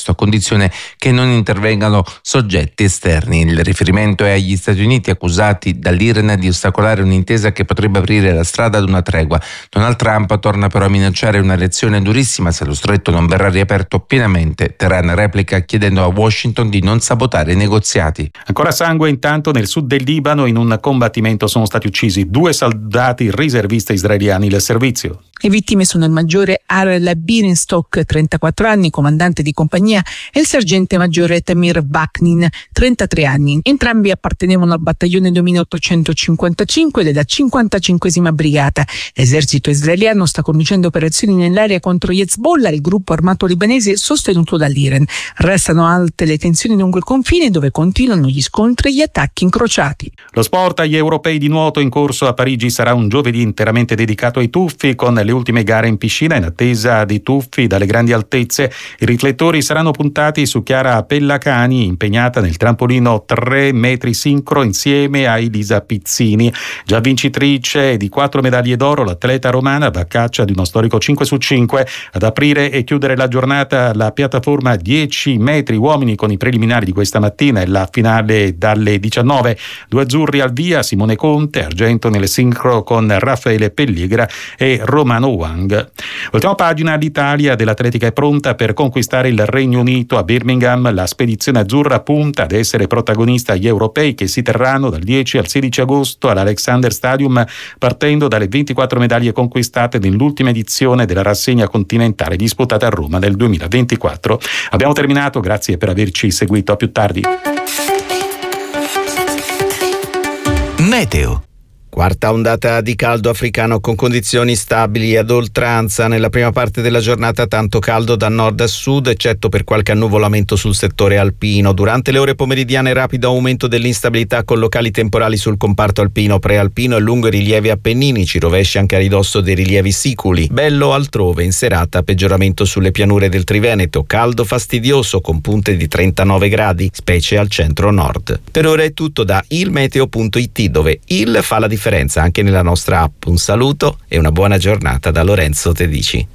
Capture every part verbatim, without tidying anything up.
questo a condizione che non intervengano soggetti esterni. Il riferimento è agli Stati Uniti, accusati dall'Iran di ostacolare un'intesa che potrebbe aprire la strada ad una tregua. Donald Trump torna però a minacciare una reazione durissima se lo stretto non verrà riaperto pienamente. Teheran replica chiedendo a Washington di non sabotare i negoziati. Ancora sangue intanto nel sud del Libano. In un combattimento sono stati uccisi due soldati riservisti israeliani del servizio. Le vittime sono il maggiore Harel Birenstock, trentaquattro anni, comandante di compagnia, e il sergente maggiore Tamir Vaknin, trentatré anni. Entrambi appartenevano al battaglione duemilaottocentocinquantacinque della cinquantacinquesima brigata. L'esercito israeliano sta conducendo operazioni nell'area contro Hezbollah, il gruppo armato libanese sostenuto dall'Iran. Restano alte le tensioni lungo il confine, dove continuano gli scontri e gli attacchi incrociati. Lo sport agli europei di nuoto in corso a Parigi sarà un giovedì interamente dedicato ai tuffi, con le ultime gare in piscina. In attesa di tuffi dalle grandi altezze, i riflettori saranno puntati su Chiara Pellacani, impegnata nel trampolino tre metri sincro insieme a Elisa Pizzini. Già vincitrice di quattro medaglie d'oro, l'atleta romana va a caccia di uno storico cinque su cinque. Ad aprire e chiudere la giornata la piattaforma dieci metri uomini con i preliminari di questa mattina e la finale dalle diciannove. Due azzurri al via: Simone Conte, argento nelle sincro con Raffaele Pelligra e Romano Wang. Ultima pagina, l'Italia dell'atletica è pronta per conquistare il Regno Unito a Birmingham. La spedizione azzurra punta ad essere protagonista agli europei che si terranno dal dieci al sedici agosto all'Alexander Stadium, partendo dalle ventiquattro medaglie conquistate nell'ultima edizione della rassegna continentale disputata a Roma nel duemilaventiquattro. Abbiamo terminato, grazie per averci seguito, a più tardi. Meteo. Quarta ondata di caldo africano con condizioni stabili ad oltranza. Nella prima parte della giornata tanto caldo da nord a sud, eccetto per qualche annuvolamento sul settore alpino. Durante le ore pomeridiane rapido aumento dell'instabilità con locali temporali sul comparto alpino, prealpino e lungo i rilievi appenninici, rovesci anche a ridosso dei rilievi siculi. Bello altrove, in serata peggioramento sulle pianure del Triveneto, caldo fastidioso con punte di trentanove gradi, specie al centro-nord. Per ora è tutto da ilmeteo punto it, dove il fa la differenza anche nella nostra app. Un saluto e una buona giornata da Lorenzo Tedici.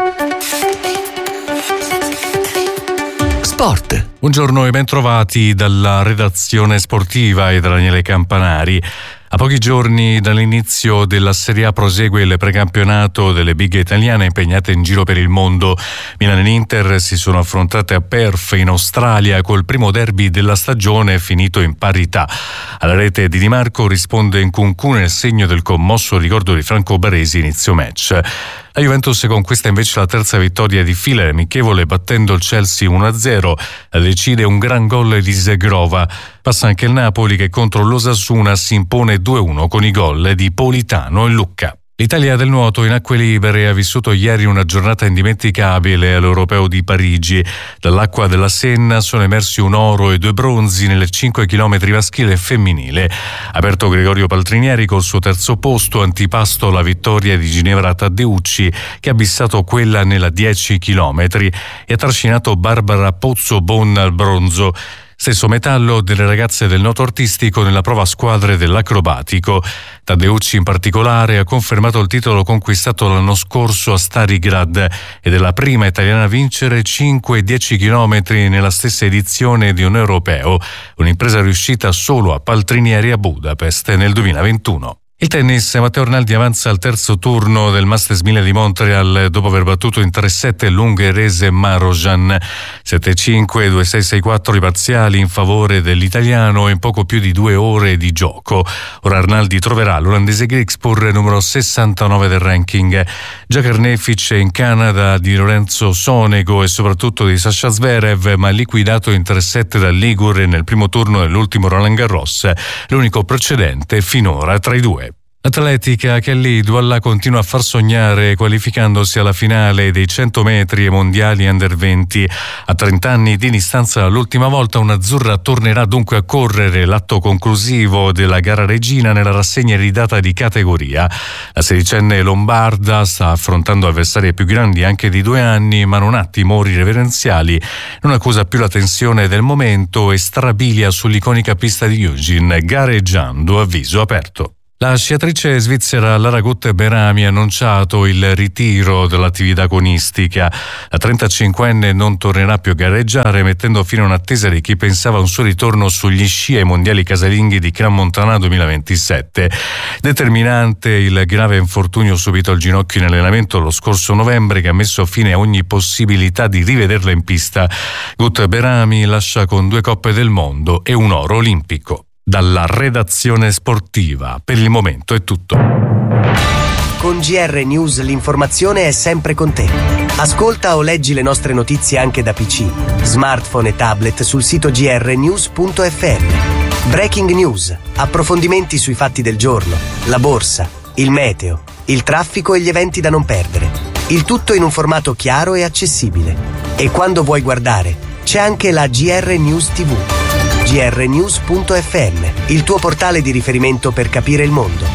Sport. Buongiorno e ben trovati dalla redazione sportiva e da Daniele Campanari. A pochi giorni dall'inizio della Serie A prosegue il precampionato delle big italiane impegnate in giro per il mondo. Milan e Inter si sono affrontate a Perth in Australia col primo derby della stagione finito in parità. Alla rete di Di Marco risponde Nkunku nel segno del commosso ricordo di Franco Baresi inizio match. La Juventus conquista invece la terza vittoria di fila e amichevole battendo il Chelsea uno a zero. La decide un gran gol di Zegrova. Passa anche il Napoli che contro l'Osasuna si impone due a uno con i gol di Politano e Lucca. L'Italia del nuoto in acque libere ha vissuto ieri una giornata indimenticabile all'Europeo di Parigi. Dall'acqua della Senna sono emersi un oro e due bronzi nelle cinque chilometri maschile e femminile. Aperto Gregorio Paltrinieri col suo terzo posto, antipasto la vittoria di Ginevra Taddeucci che ha bissato quella nella dieci chilometri e ha trascinato Barbara Pozzobon al bronzo. Stesso metallo delle ragazze del nuoto artistico nella prova a squadre dell'acrobatico. Taddeucci in particolare ha confermato il titolo conquistato l'anno scorso a Starigrad ed è la prima italiana a vincere cinque e dieci chilometri nella stessa edizione di un europeo, un'impresa riuscita solo a Paltrinieri a Budapest nel duemilaventuno. Il tennis, Matteo Arnaldi avanza al terzo turno del Masters mille di Montreal dopo aver battuto in tre sette l'ungherese Marojan. sette cinque, due sei, sei quattro i parziali in favore dell'italiano in poco più di due ore di gioco. Ora Arnaldi troverà l'olandese Griekspoor numero sessantanove del ranking. Già carnefice in Canada di Lorenzo Sonego e soprattutto di Sasha Zverev, ma liquidato in tre sette dal Ligure nel primo turno dell'ultimo Roland Garros, l'unico precedente finora tra i due. L'atletica Kelly Douala continua a far sognare qualificandosi alla finale dei cento metri e mondiali under venti. A trenta anni di distanza dall'ultima volta un'azzurra tornerà dunque a correre l'atto conclusivo della gara regina nella rassegna iridata di categoria. La sedicenne lombarda sta affrontando avversarie più grandi anche di due anni, ma non ha timori reverenziali, non accusa più la tensione del momento e strabilia sull'iconica pista di Eugene, gareggiando a viso aperto. La sciatrice svizzera Lara Gut-Berami ha annunciato il ritiro dall'attività agonistica. La trentacinquenne non tornerà più a gareggiare, mettendo fine a un'attesa di chi pensava a un suo ritorno sugli sci ai mondiali casalinghi di Crans Montana duemilaventisette. Determinante il grave infortunio subito al ginocchio in allenamento lo scorso novembre, che ha messo fine a ogni possibilità di rivederla in pista. Gut-Berami lascia con due coppe del mondo e un oro olimpico. Dalla redazione sportiva, per il momento è tutto. Con G R News l'informazione è sempre con te. Ascolta o leggi le nostre notizie anche da P C, smartphone e tablet sul sito g r news punto f m. Breaking news, approfondimenti sui fatti del giorno, la borsa, il meteo, il traffico e gli eventi da non perdere. Il tutto in un formato chiaro e accessibile. E quando vuoi guardare, c'è anche la G R News T V. g r news punto f m, il tuo portale di riferimento per capire il mondo.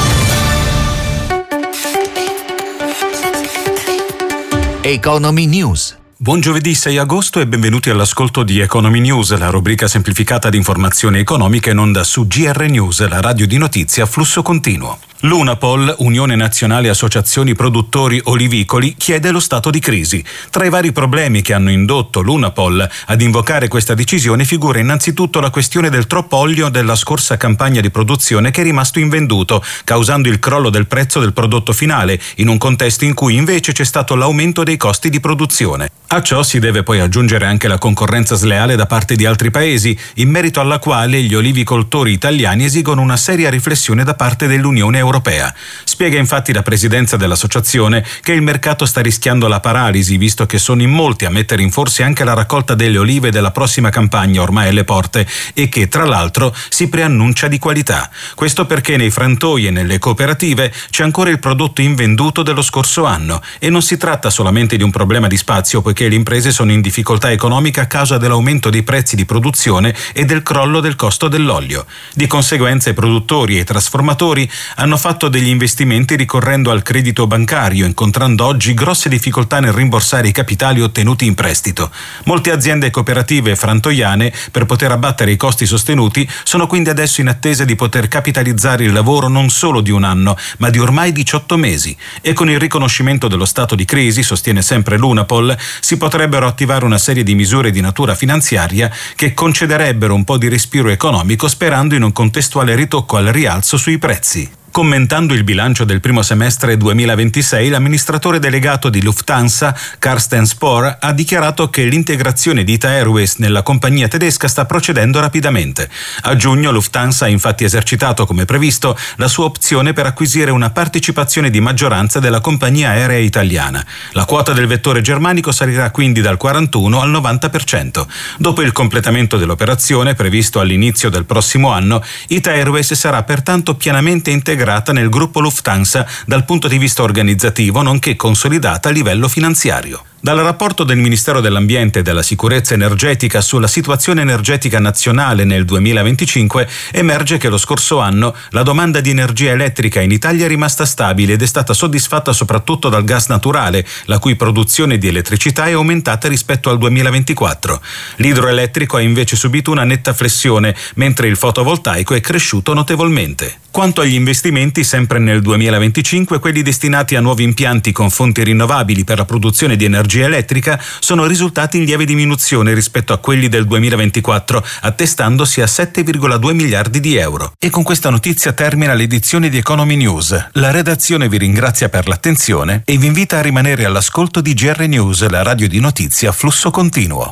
Economy News. Buon giovedì sei agosto e benvenuti all'ascolto di Economy News, la rubrica semplificata di informazioni economiche in onda su G R News, la radio di notizie a flusso continuo. L'Unapol, Unione Nazionale Associazioni Produttori Olivicoli, chiede lo stato di crisi. Tra i vari problemi che hanno indotto l'Unapol ad invocare questa decisione figura innanzitutto la questione del troppo olio della scorsa campagna di produzione che è rimasto invenduto, causando il crollo del prezzo del prodotto finale, in un contesto in cui invece c'è stato l'aumento dei costi di produzione. A ciò si deve poi aggiungere anche la concorrenza sleale da parte di altri paesi, in merito alla quale gli olivicoltori italiani esigono una seria riflessione da parte dell'Unione Europea. Spiega infatti la presidenza dell'associazione che il mercato sta rischiando la paralisi, visto che sono in molti a mettere in forse anche la raccolta delle olive della prossima campagna ormai alle porte e che, tra l'altro, si preannuncia di qualità. Questo perché nei frantoi e nelle cooperative c'è ancora il prodotto invenduto dello scorso anno e non si tratta solamente di un problema di spazio, poiché le imprese sono in difficoltà economica a causa dell'aumento dei prezzi di produzione e del crollo del costo dell'olio. Di conseguenza i produttori e i trasformatori hanno fatto degli investimenti ricorrendo al credito bancario, incontrando oggi grosse difficoltà nel rimborsare i capitali ottenuti in prestito. Molte aziende cooperative frantoiane, per poter abbattere i costi sostenuti, sono quindi adesso in attesa di poter capitalizzare il lavoro non solo di un anno, ma di ormai diciotto mesi. E con il riconoscimento dello stato di crisi, sostiene sempre l'Unapol, si potrebbero attivare una serie di misure di natura finanziaria che concederebbero un po' di respiro economico, sperando in un contestuale ritocco al rialzo sui prezzi. Commentando il bilancio del primo semestre duemilaventisei, l'amministratore delegato di Lufthansa, Carsten Spohr, ha dichiarato che l'integrazione di Ita Airways nella compagnia tedesca sta procedendo rapidamente. A giugno Lufthansa ha infatti esercitato, come previsto, la sua opzione per acquisire una partecipazione di maggioranza della compagnia aerea italiana. La quota del vettore germanico salirà quindi dal quarantuno al novanta per cento. Dopo il completamento dell'operazione, previsto all'inizio del prossimo anno, Ita Airways sarà pertanto pienamente integrata nel gruppo Lufthansa dal punto di vista organizzativo, nonché consolidata a livello finanziario. Dal rapporto del Ministero dell'Ambiente e della Sicurezza Energetica sulla situazione energetica nazionale nel duemilaventicinque emerge che lo scorso anno la domanda di energia elettrica in Italia è rimasta stabile ed è stata soddisfatta soprattutto dal gas naturale, la cui produzione di elettricità è aumentata rispetto al duemilaventiquattro. L'idroelettrico ha invece subito una netta flessione, mentre il fotovoltaico è cresciuto notevolmente. Quanto agli investimenti, sempre nel duemilaventicinque, quelli destinati a nuovi impianti con fonti rinnovabili per la produzione di energia elettrica sono risultati in lieve diminuzione rispetto a quelli del duemilaventiquattro, attestandosi a sette virgola due miliardi di euro. E con questa notizia termina l'edizione di Economy News. La redazione vi ringrazia per l'attenzione e vi invita a rimanere all'ascolto di G R News, la radio di notizie a flusso continuo.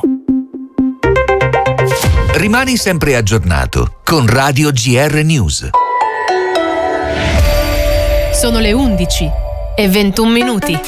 Rimani sempre aggiornato con Radio G R News. Sono le undici e ventuno minuti.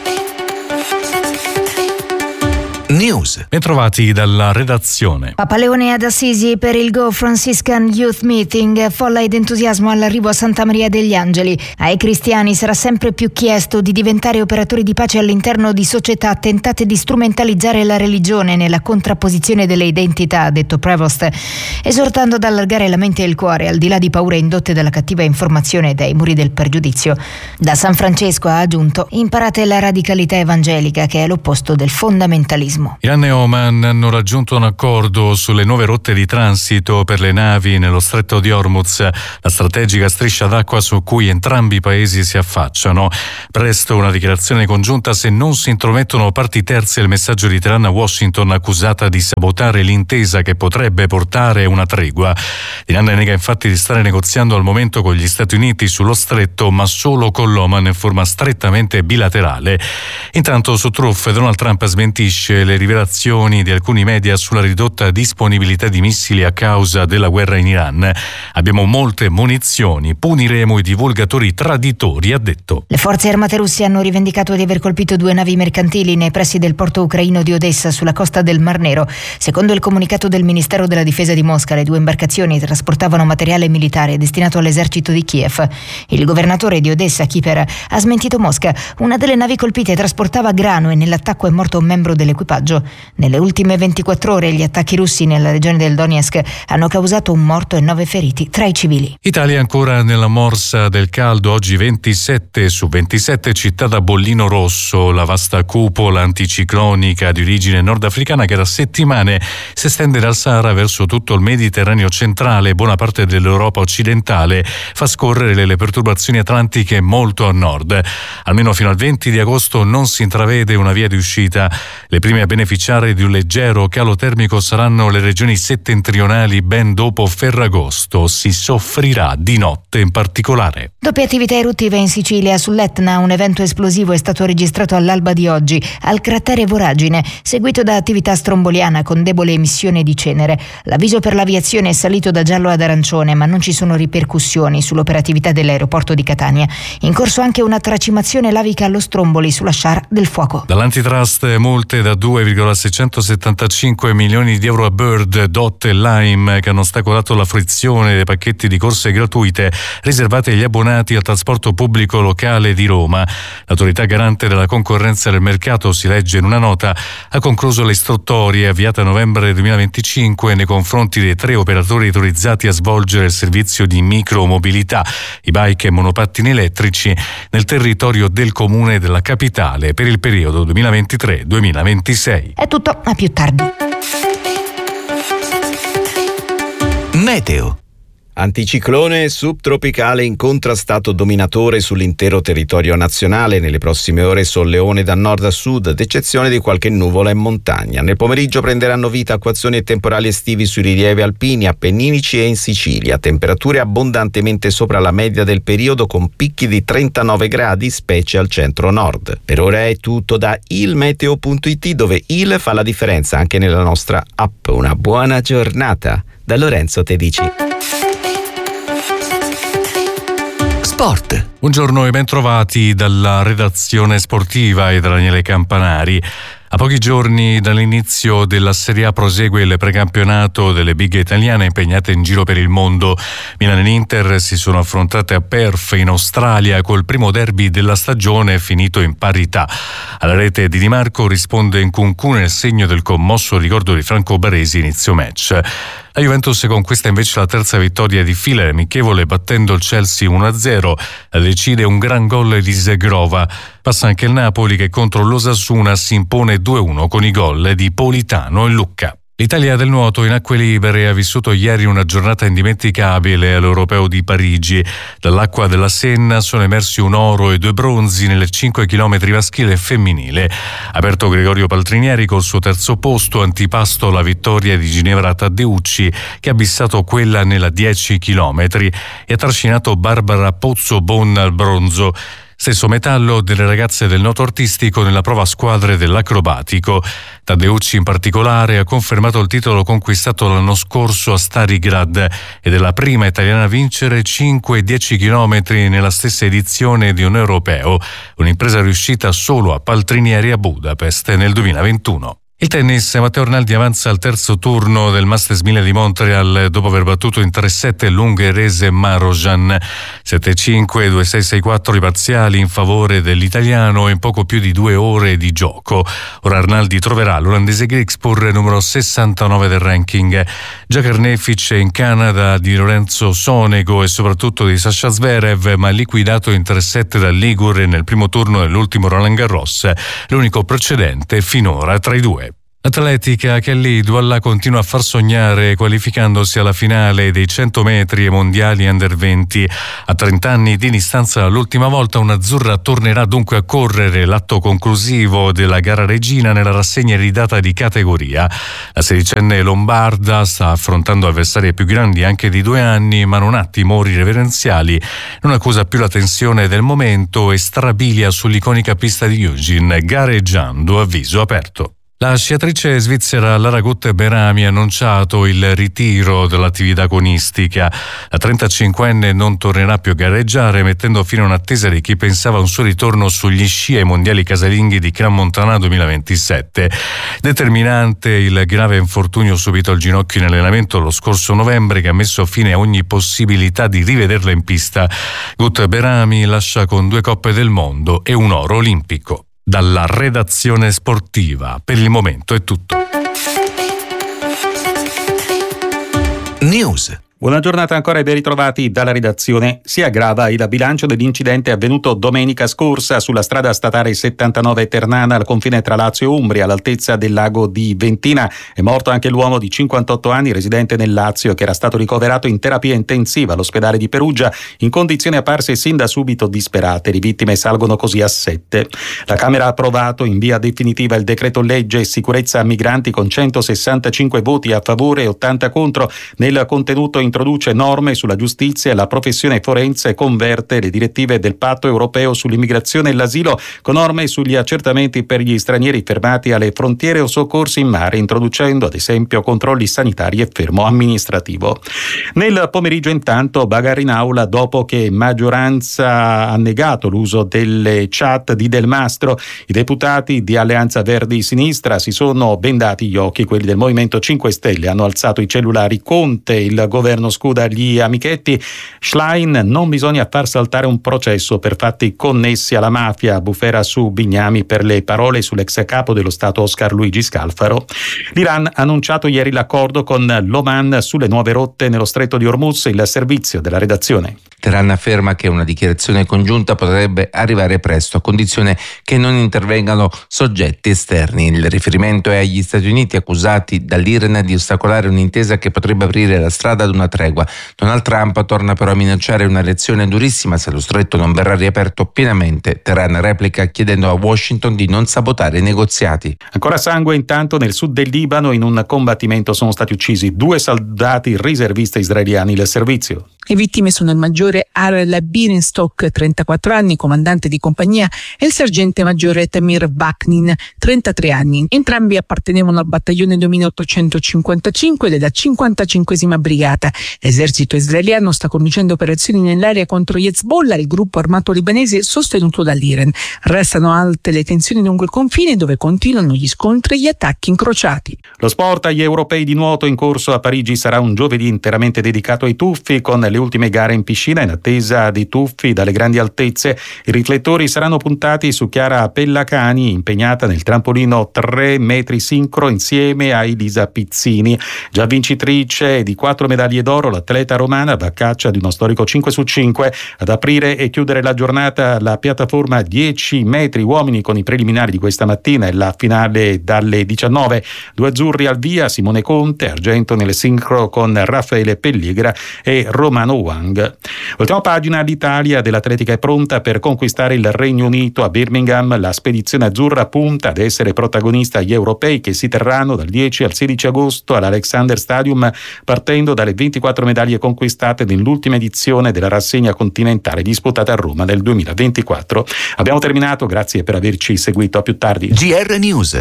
News. Bentrovati dalla redazione. Papa Leone ad Assisi per il Go Franciscan Youth Meeting, folla ed entusiasmo all'arrivo a Santa Maria degli Angeli. Ai cristiani sarà sempre più chiesto di diventare operatori di pace all'interno di società tentate di strumentalizzare la religione nella contrapposizione delle identità, ha detto Prevost, esortando ad allargare la mente e il cuore al di là di paure indotte dalla cattiva informazione e dai muri del pregiudizio. Da San Francesco ha aggiunto: imparate la radicalità evangelica, che è l'opposto del fondamentalismo. terrorismo. Iran e Oman hanno raggiunto un accordo sulle nuove rotte di transito per le navi nello stretto di Hormuz, la strategica striscia d'acqua su cui entrambi i paesi si affacciano. Presto una dichiarazione congiunta se non si intromettono parti terze. Il messaggio di Teheran a Washington, accusata di sabotare l'intesa che potrebbe portare una tregua. Iran nega infatti di stare negoziando al momento con gli Stati Uniti sullo stretto, ma solo con l'Oman in forma strettamente bilaterale. Intanto su Truth Donald Trump smentisce le rivelazioni di alcuni media sulla ridotta disponibilità di missili a causa della guerra in Iran. Abbiamo molte munizioni, puniremo i divulgatori traditori, ha detto. Le forze armate russe hanno rivendicato di aver colpito due navi mercantili nei pressi del porto ucraino di Odessa sulla costa del Mar Nero. Secondo il comunicato del Ministero della Difesa di Mosca, le due imbarcazioni trasportavano materiale militare destinato all'esercito di Kiev. Il governatore di Odessa, Kiper, ha smentito Mosca. Una delle navi colpite trasportava grano e nell'attacco è morto un membro dell'equipaggio. Nelle ultime ventiquattro ore gli attacchi russi nella regione del Donetsk hanno causato un morto e nove feriti tra i civili. Italia ancora nella morsa del caldo, oggi ventisette su ventisette città da bollino rosso, la vasta cupola anticiclonica di origine nordafricana che da settimane si estende dal Sahara verso tutto il Mediterraneo centrale e buona parte dell'Europa occidentale, fa scorrere le perturbazioni atlantiche molto a nord. Almeno fino al venti di agosto non si intravede una via di uscita. Le prime a beneficiare di un leggero calo termico saranno le regioni settentrionali ben dopo Ferragosto. Si soffrirà di notte in particolare. Doppie attività eruttive in Sicilia. Sull'Etna un evento esplosivo è stato registrato all'alba di oggi al cratere Voragine, seguito da attività stromboliana con debole emissione di cenere. L'avviso per l'aviazione è salito da giallo ad arancione, ma non ci sono ripercussioni sull'operatività dell'aeroporto di Catania. In corso anche una tracimazione lavica allo Stromboli sulla Sciara del Fuoco. Dall'antitrust multe da due virgola seicentosettantacinque milioni di euro a Bird, Dot e Lime, che hanno ostacolato la fruizione dei pacchetti di corse gratuite riservati agli abbonati al trasporto pubblico locale di Roma. L'autorità garante della concorrenza del mercato, si legge in una nota, ha concluso le istruttorie avviate a novembre duemilaventicinque nei confronti dei tre operatori autorizzati a svolgere il servizio di micromobilità, i bike e monopattini elettrici, nel territorio del comune della capitale per il periodo duemilaventitré duemilaventisei. È tutto, a più tardi. Meteo. Anticiclone subtropicale incontra stato dominatore sull'intero territorio nazionale. Nelle prossime ore solleone da nord a sud, ad eccezione di qualche nuvola in montagna. Nel pomeriggio prenderanno vita acquazzoni e temporali estivi sui rilievi alpini, appenninici e in Sicilia. Temperature abbondantemente sopra la media del periodo con picchi di trentanove gradi, specie al centro-nord. Per ora è tutto da ilmeteo punto it, dove il fa la differenza anche nella nostra app. Una buona giornata da Lorenzo Tedici. Sport. Buongiorno e ben trovati dalla redazione sportiva e da Daniele Campanari. A pochi giorni dall'inizio della Serie A prosegue il precampionato delle big italiane impegnate in giro per il mondo. Milan e Inter si sono affrontate a Perth in Australia col primo derby della stagione finito in parità. Alla rete di Di Marco risponde Nkunku nel segno del commosso ricordo di Franco Baresi inizio match. La Juventus conquista invece la terza vittoria di fila e amichevole battendo il Chelsea uno a zero. La decide un gran gol di Zegrova. Passa anche il Napoli che contro l'Osasuna si impone due a uno con i gol di Politano e Lucca. L'Italia del nuoto in acque libere ha vissuto ieri una giornata indimenticabile all'Europeo di Parigi. Dall'acqua della Senna sono emersi un oro e due bronzi nelle cinque chilometri maschile e femminile. Aperto Gregorio Paltrinieri col suo terzo posto, antipasto la vittoria di Ginevra Taddeucci che ha bissato quella nella dieci chilometri e ha trascinato Barbara Pozzobon al bronzo. Stesso metallo delle ragazze del nuoto artistico nella prova a squadre dell'acrobatico. Taddeucci in particolare ha confermato il titolo conquistato l'anno scorso a Starigrad ed è la prima italiana a vincere cinque e dieci chilometri nella stessa edizione di un europeo, un'impresa riuscita solo a Paltrinieri a Budapest nel duemilaventuno. Il tennis, Matteo Arnaldi avanza al terzo turno del Masters mille di Montreal dopo aver battuto in tre sette l'ungherese Marojan. sette cinque, due sei, sei quattro i parziali in favore dell'italiano in poco più di due ore di gioco. Ora Arnaldi troverà l'olandese Grigspur numero sessantanove del ranking. Già Carnefic in Canada di Lorenzo Sonego e soprattutto di Sasha Zverev, ma liquidato in tre sette da Ligure nel primo turno dell'ultimo Roland Garros, l'unico precedente finora tra i due. L'atletica Kelly Douala continua a far sognare qualificandosi alla finale dei cento metri e mondiali under venti. A trenta anni di distanza l'ultima volta un'azzurra tornerà dunque a correre l'atto conclusivo della gara regina nella rassegna ridata di categoria. La sedicenne lombarda sta affrontando avversarie più grandi anche di due anni, ma non ha timori reverenziali, non accusa più la tensione del momento e strabilia sull'iconica pista di Eugene, gareggiando a viso aperto. La sciatrice svizzera Lara Gut-Berami ha annunciato il ritiro dall'attività agonistica. La trentacinquenne non tornerà più a gareggiare, mettendo fine a un'attesa di chi pensava a un suo ritorno sugli sci ai mondiali casalinghi di Gran Montana duemilaventisette. Determinante il grave infortunio subito al ginocchio in allenamento lo scorso novembre, che ha messo fine a ogni possibilità di rivederla in pista. Gut-Berami lascia con due coppe del mondo e un oro olimpico. Dalla redazione sportiva, per il momento è tutto. News. Buona giornata ancora e ben ritrovati dalla redazione. Si aggrava il bilancio dell'incidente avvenuto domenica scorsa sulla strada statale settantanove Ternana al confine tra Lazio e Umbria all'altezza del lago di Ventina. È morto anche l'uomo di cinquantotto anni residente nel Lazio che era stato ricoverato in terapia intensiva all'ospedale di Perugia in condizioni apparse sin da subito disperate. Le vittime salgono così a sette. La Camera ha approvato in via definitiva il decreto legge sicurezza migranti con centosessantacinque voti a favore e ottanta contro. Nel contenuto introduce norme sulla giustizia e la professione forense e converte le direttive del Patto europeo sull'immigrazione e l'asilo con norme sugli accertamenti per gli stranieri fermati alle frontiere o soccorsi in mare, introducendo ad esempio controlli sanitari e fermo amministrativo. Nel pomeriggio intanto bagarre in aula dopo che maggioranza ha negato l'uso delle chat di Del Mastro. I deputati di Alleanza Verdi Sinistra si sono bendati gli occhi, quelli del Movimento cinque Stelle hanno alzato i cellulari. Conte, il governo scuda gli amichetti. Schlein: non bisogna far saltare un processo per fatti connessi alla mafia. Bufera su Bignami per le parole sull'ex capo dello Stato Oscar Luigi Scalfaro. L'Iran ha annunciato ieri l'accordo con l'Oman sulle nuove rotte nello stretto di Hormuz. Il servizio della redazione. Teheran afferma che una dichiarazione congiunta potrebbe arrivare presto a condizione che non intervengano soggetti esterni. Il riferimento è agli Stati Uniti accusati dall'Iran di ostacolare un'intesa che potrebbe aprire la strada ad una tregua. Donald Trump torna però a minacciare una reazione durissima se lo stretto non verrà riaperto pienamente. Teheran replica chiedendo a Washington di non sabotare i negoziati. Ancora sangue intanto nel sud del Libano. In un combattimento sono stati uccisi due soldati riservisti israeliani. Il servizio. Le vittime sono il maggiore Arel Birenstock, trentaquattro anni, comandante di compagnia, e il sergente maggiore Tamir Vaknin, trentatré anni. Entrambi appartenevano al battaglione duemilaottocentocinquantacinque della cinquantacinquesima brigata. L'esercito israeliano sta conducendo operazioni nell'area contro Hezbollah, il gruppo armato libanese sostenuto dall'Iran. Restano alte le tensioni lungo il confine, dove continuano gli scontri e gli attacchi incrociati. Lo sport agli europei di nuoto in corso a Parigi sarà un giovedì interamente dedicato ai tuffi, con le ultime gare in piscina in attesa di tuffi dalle grandi altezze. I riflettori saranno puntati su Chiara Pellacani, impegnata nel trampolino tre metri sincro insieme a Elisa Pizzini. Già vincitrice di quattro medaglie d'oro, l'atleta romana va a caccia di uno storico cinque su cinque. Ad aprire e chiudere la giornata la piattaforma dieci metri uomini con i preliminari di questa mattina e la finale dalle diciannove. Due azzurri al via: Simone Conte, argento nelle sincro con Raffaele Pelligra e Romano Wang. Ultima pagina, l'Italia dell'atletica è pronta per conquistare il Regno Unito a Birmingham. La spedizione azzurra punta ad essere protagonista agli europei che si terranno dal dieci al sedici agosto all'Alexander Stadium, partendo dalle ventiquattro medaglie conquistate nell'ultima edizione della rassegna continentale disputata a Roma nel duemilaventiquattro. Abbiamo terminato, grazie per averci seguito, a più tardi. G R News.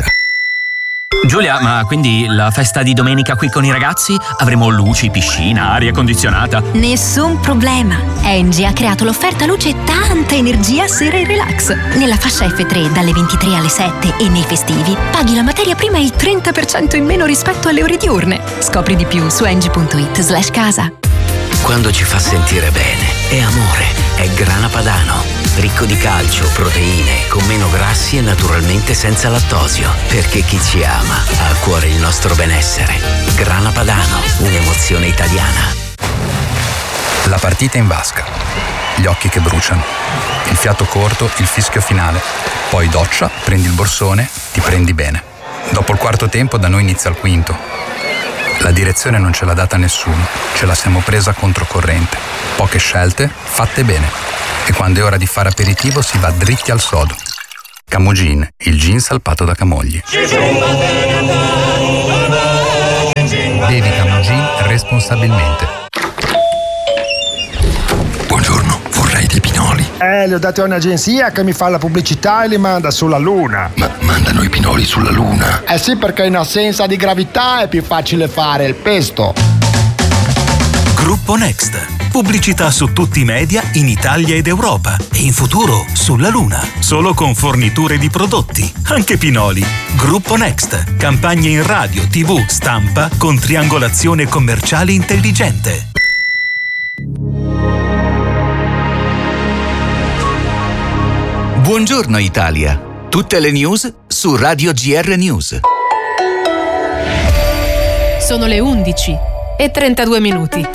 Giulia, ma quindi la festa di domenica qui con i ragazzi? Avremo luci, piscina, aria condizionata? Nessun problema. Engie ha creato l'offerta luce e tanta energia sera e relax. Nella fascia F tre dalle ventitré alle sette e nei festivi paghi la materia prima il trenta per cento in meno rispetto alle ore diurne. Scopri di più su engie punto it slash casa. Quando ci fa sentire bene è amore, è Grana Padano, ricco di calcio, proteine, con meno grassi e naturalmente senza lattosio, perché chi ci ama ha a cuore il nostro benessere. Grana Padano, un'emozione italiana. La partita in vasca, gli occhi che bruciano, il fiato corto, il fischio finale, poi doccia, prendi il borsone, ti prendi bene. Dopo il quarto tempo da noi inizia il quinto. La direzione non ce l'ha data nessuno, ce la siamo presa controcorrente. Poche scelte, fatte bene. E quando è ora di fare aperitivo si va dritti al sodo. Camogin, il gin salpato da Camogli. Bevi Camogin responsabilmente. Buongiorno, vorrei dei pinoli. Eh, li ho dati a un'agenzia che mi fa la pubblicità e li manda sulla Luna. Ma mandano i pinoli sulla Luna? Eh sì, perché in assenza di gravità è più facile fare il pesto. Gruppo Next. Pubblicità su tutti i media in Italia ed Europa e in futuro sulla Luna. Solo con forniture di prodotti, anche pinoli. Gruppo Next. Campagne in radio, tivù, stampa con triangolazione commerciale intelligente. Buongiorno Italia. Tutte le news su Radio G R News. Sono le undici e trentadue minuti.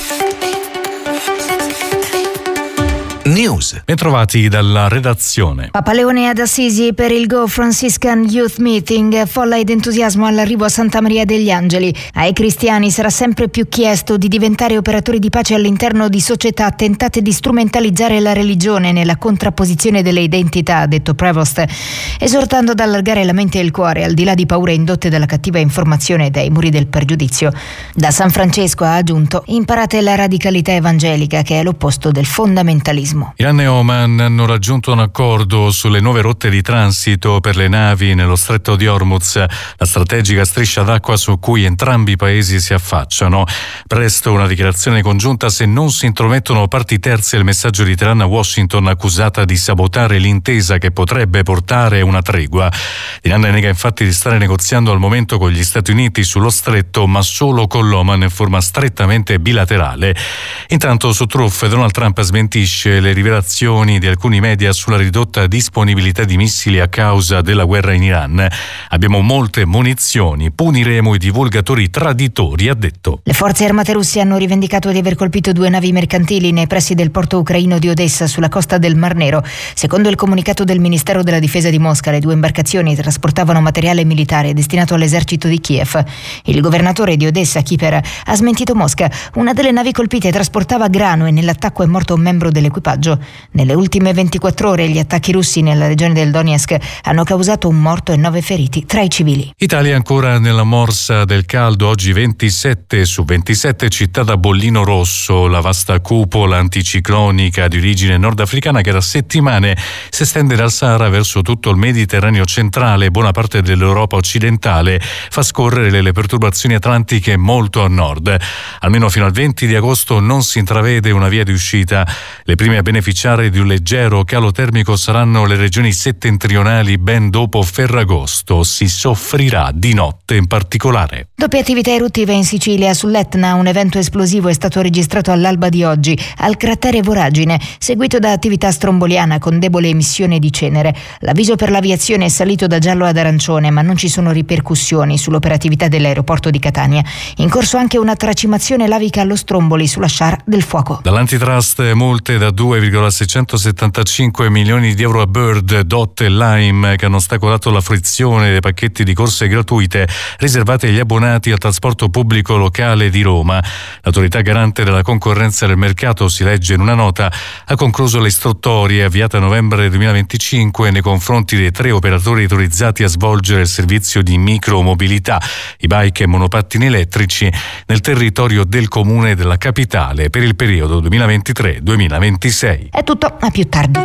News. Bentrovati dalla redazione. Papa Leone ad Assisi per il Go Franciscan Youth Meeting, folla ed entusiasmo all'arrivo a Santa Maria degli Angeli. Ai cristiani sarà sempre più chiesto di diventare operatori di pace all'interno di società tentate di strumentalizzare la religione nella contrapposizione delle identità, ha detto Prevost, esortando ad allargare la mente e il cuore al di là di paure indotte dalla cattiva informazione e dai muri del pregiudizio. Da San Francesco ha aggiunto: imparate la radicalità evangelica, che è l'opposto del fondamentalismo. Iran e Oman hanno raggiunto un accordo sulle nuove rotte di transito per le navi nello stretto di Hormuz, la strategica striscia d'acqua su cui entrambi i paesi si affacciano. Presto una dichiarazione congiunta se non si intromettono parti terze, il messaggio di Teheran a Washington, accusata di sabotare l'intesa che potrebbe portare una tregua. Iran nega infatti di stare negoziando al momento con gli Stati Uniti sullo stretto, ma solo con l'Oman in forma strettamente bilaterale. Intanto su Truth Donald Trump smentisce le rivelazioni di alcuni media sulla ridotta disponibilità di missili a causa della guerra in Iran. Abbiamo molte munizioni, puniremo i divulgatori traditori, ha detto. Le forze armate russe hanno rivendicato di aver colpito due navi mercantili nei pressi del porto ucraino di Odessa sulla costa del Mar Nero. Secondo il comunicato del Ministero della Difesa di Mosca, le due imbarcazioni trasportavano materiale militare destinato all'esercito di Kiev. Il governatore di Odessa, Kiper, ha smentito Mosca. Una delle navi colpite trasportava grano e nell'attacco è morto un membro dell'equipaggio. Nelle ultime ventiquattro ore gli attacchi russi nella regione del Donetsk hanno causato un morto e nove feriti tra i civili. Italia ancora nella morsa del caldo, oggi ventisette su ventisette città da bollino rosso, la vasta cupola anticiclonica di origine nordafricana che da settimane si estende dal Sahara verso tutto il Mediterraneo centrale e buona parte dell'Europa occidentale, fa scorrere le perturbazioni atlantiche molto a nord. Almeno fino al venti di agosto non si intravede una via di uscita. Le prime a beneficiare di un leggero calo termico saranno le regioni settentrionali ben dopo Ferragosto. Si soffrirà di notte in particolare. Doppie attività eruttive in Sicilia. Sull'Etna un evento esplosivo è stato registrato all'alba di oggi al cratere Voragine, seguito da attività stromboliana con debole emissione di cenere. L'avviso per l'aviazione è salito da giallo ad arancione, ma non ci sono ripercussioni sull'operatività dell'aeroporto di Catania. In corso anche una tracimazione lavica allo Stromboli sulla Sciara del Fuoco. Dall'antitrust multe da due virgola seicentosettantacinque milioni di euro a Bird, Dot e Lime, che hanno ostacolato la fruizione dei pacchetti di corse gratuite riservati agli abbonati al trasporto pubblico locale di Roma. L'autorità garante della concorrenza del mercato, si legge in una nota, ha concluso le istruttorie avviate a novembre duemilaventicinque nei confronti dei tre operatori autorizzati a svolgere il servizio di micromobilità, i bike e monopattini elettrici, nel territorio del comune della capitale per il periodo duemilaventitré duemilaventisei. È tutto, a più tardi.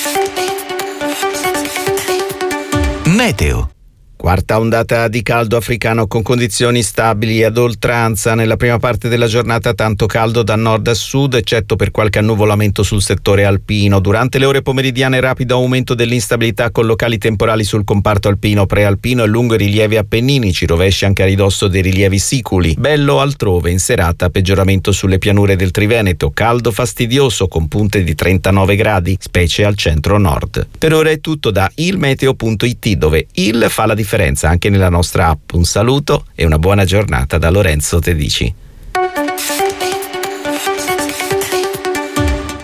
Meteo. Quarta ondata di caldo africano con condizioni stabili ad oltranza. Nella prima parte della giornata tanto caldo da nord a sud, eccetto per qualche annuvolamento sul settore alpino. Durante le ore pomeridiane rapido aumento dell'instabilità con locali temporali sul comparto alpino, prealpino e lungo i rilievi appenninici, rovesci anche a ridosso dei rilievi siculi. Bello altrove, in serata peggioramento sulle pianure del Triveneto, caldo fastidioso con punte di trentanove gradi, specie al centro-nord. Per ora è tutto da ilmeteo punto it, dove il fa la differenza anche nella nostra app. Un saluto e una buona giornata da Lorenzo Tedici.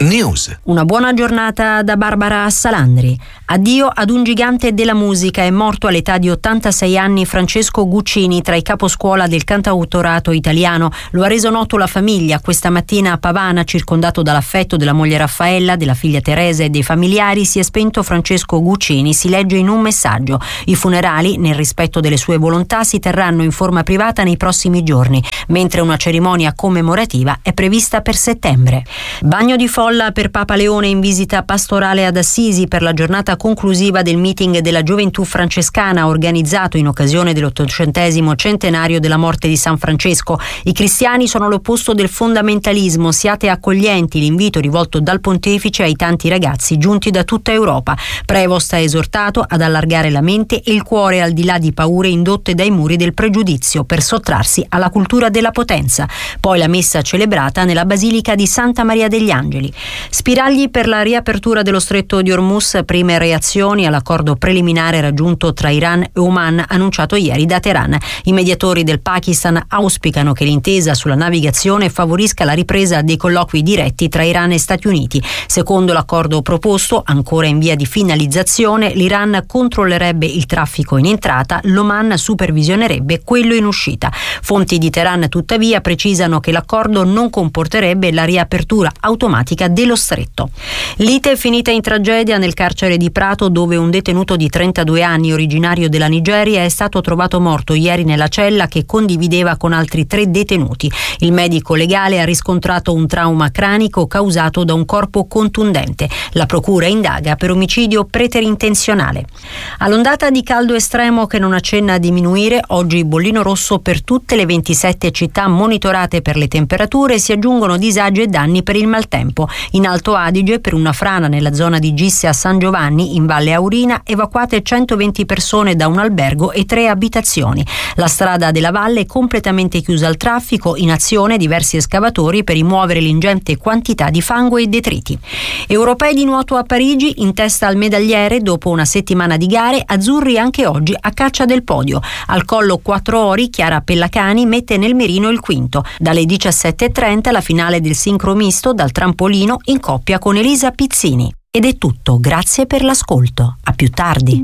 News. Una buona giornata da Barbara Salandri. Addio ad un gigante della musica. È morto all'età di ottantasei anni Francesco Guccini, tra i caposcuola del cantautorato italiano. Lo ha reso noto la famiglia questa mattina a Pavana, circondato dall'affetto della moglie Raffaella, della figlia Teresa e dei familiari. Si è spento Francesco Guccini, si legge in un messaggio. I funerali, nel rispetto delle sue volontà, si terranno in forma privata nei prossimi giorni, mentre una cerimonia commemorativa è prevista per settembre. Bagno di folla per Papa Leone in visita pastorale ad Assisi per la giornata conclusiva del meeting della Gioventù Francescana organizzato in occasione dell'ottocentesimo centenario della morte di San Francesco. I cristiani sono l'opposto del fondamentalismo, siate accoglienti, l'invito rivolto dal pontefice ai tanti ragazzi giunti da tutta Europa. Prevost ha esortato ad allargare la mente e il cuore al di là di paure indotte dai muri del pregiudizio per sottrarsi alla cultura della potenza. Poi la messa celebrata nella Basilica di Santa Maria degli Angeli. Spiragli per la riapertura dello stretto di Hormuz, prime reazioni all'accordo preliminare raggiunto tra Iran e Oman annunciato ieri da Teheran. I mediatori del Pakistan auspicano che l'intesa sulla navigazione favorisca la ripresa dei colloqui diretti tra Iran e Stati Uniti. Secondo l'accordo proposto, ancora in via di finalizzazione, l'Iran controllerebbe il traffico in entrata, l'Oman supervisionerebbe quello in uscita. Fonti di Teheran tuttavia precisano che l'accordo non comporterebbe la riapertura automatica dello stretto. Lite finita in tragedia nel carcere di Prato, dove un detenuto di trentadue anni originario della Nigeria è stato trovato morto ieri nella cella che condivideva con altri tre detenuti. Il medico legale ha riscontrato un trauma cranico causato da un corpo contundente. La procura indaga per omicidio preterintenzionale. All'ondata di caldo estremo che non accenna a diminuire, oggi bollino rosso per tutte le ventisette città monitorate per le temperature, si aggiungono disagi e danni per il maltempo. In Alto Adige, per una frana nella zona di Gisse a San Giovanni, in Valle Aurina, evacuate centoventi persone da un albergo e tre abitazioni. La strada della valle è completamente chiusa al traffico, in azione diversi escavatori per rimuovere l'ingente quantità di fango e detriti. Europei di nuoto a Parigi, in testa al medagliere dopo una settimana di gare, azzurri anche oggi a caccia del podio. Al collo quattro ori, Chiara Pellacani mette nel mirino il quinto. Dalle diciassette e trenta la finale del sincro misto dal trampolino in coppia con Elisa Pizzini. Ed è tutto, grazie per l'ascolto. A più tardi.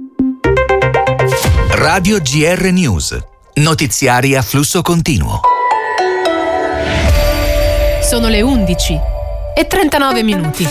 Radio G R News. Notiziari a flusso continuo. Sono le undici e trentanove minuti.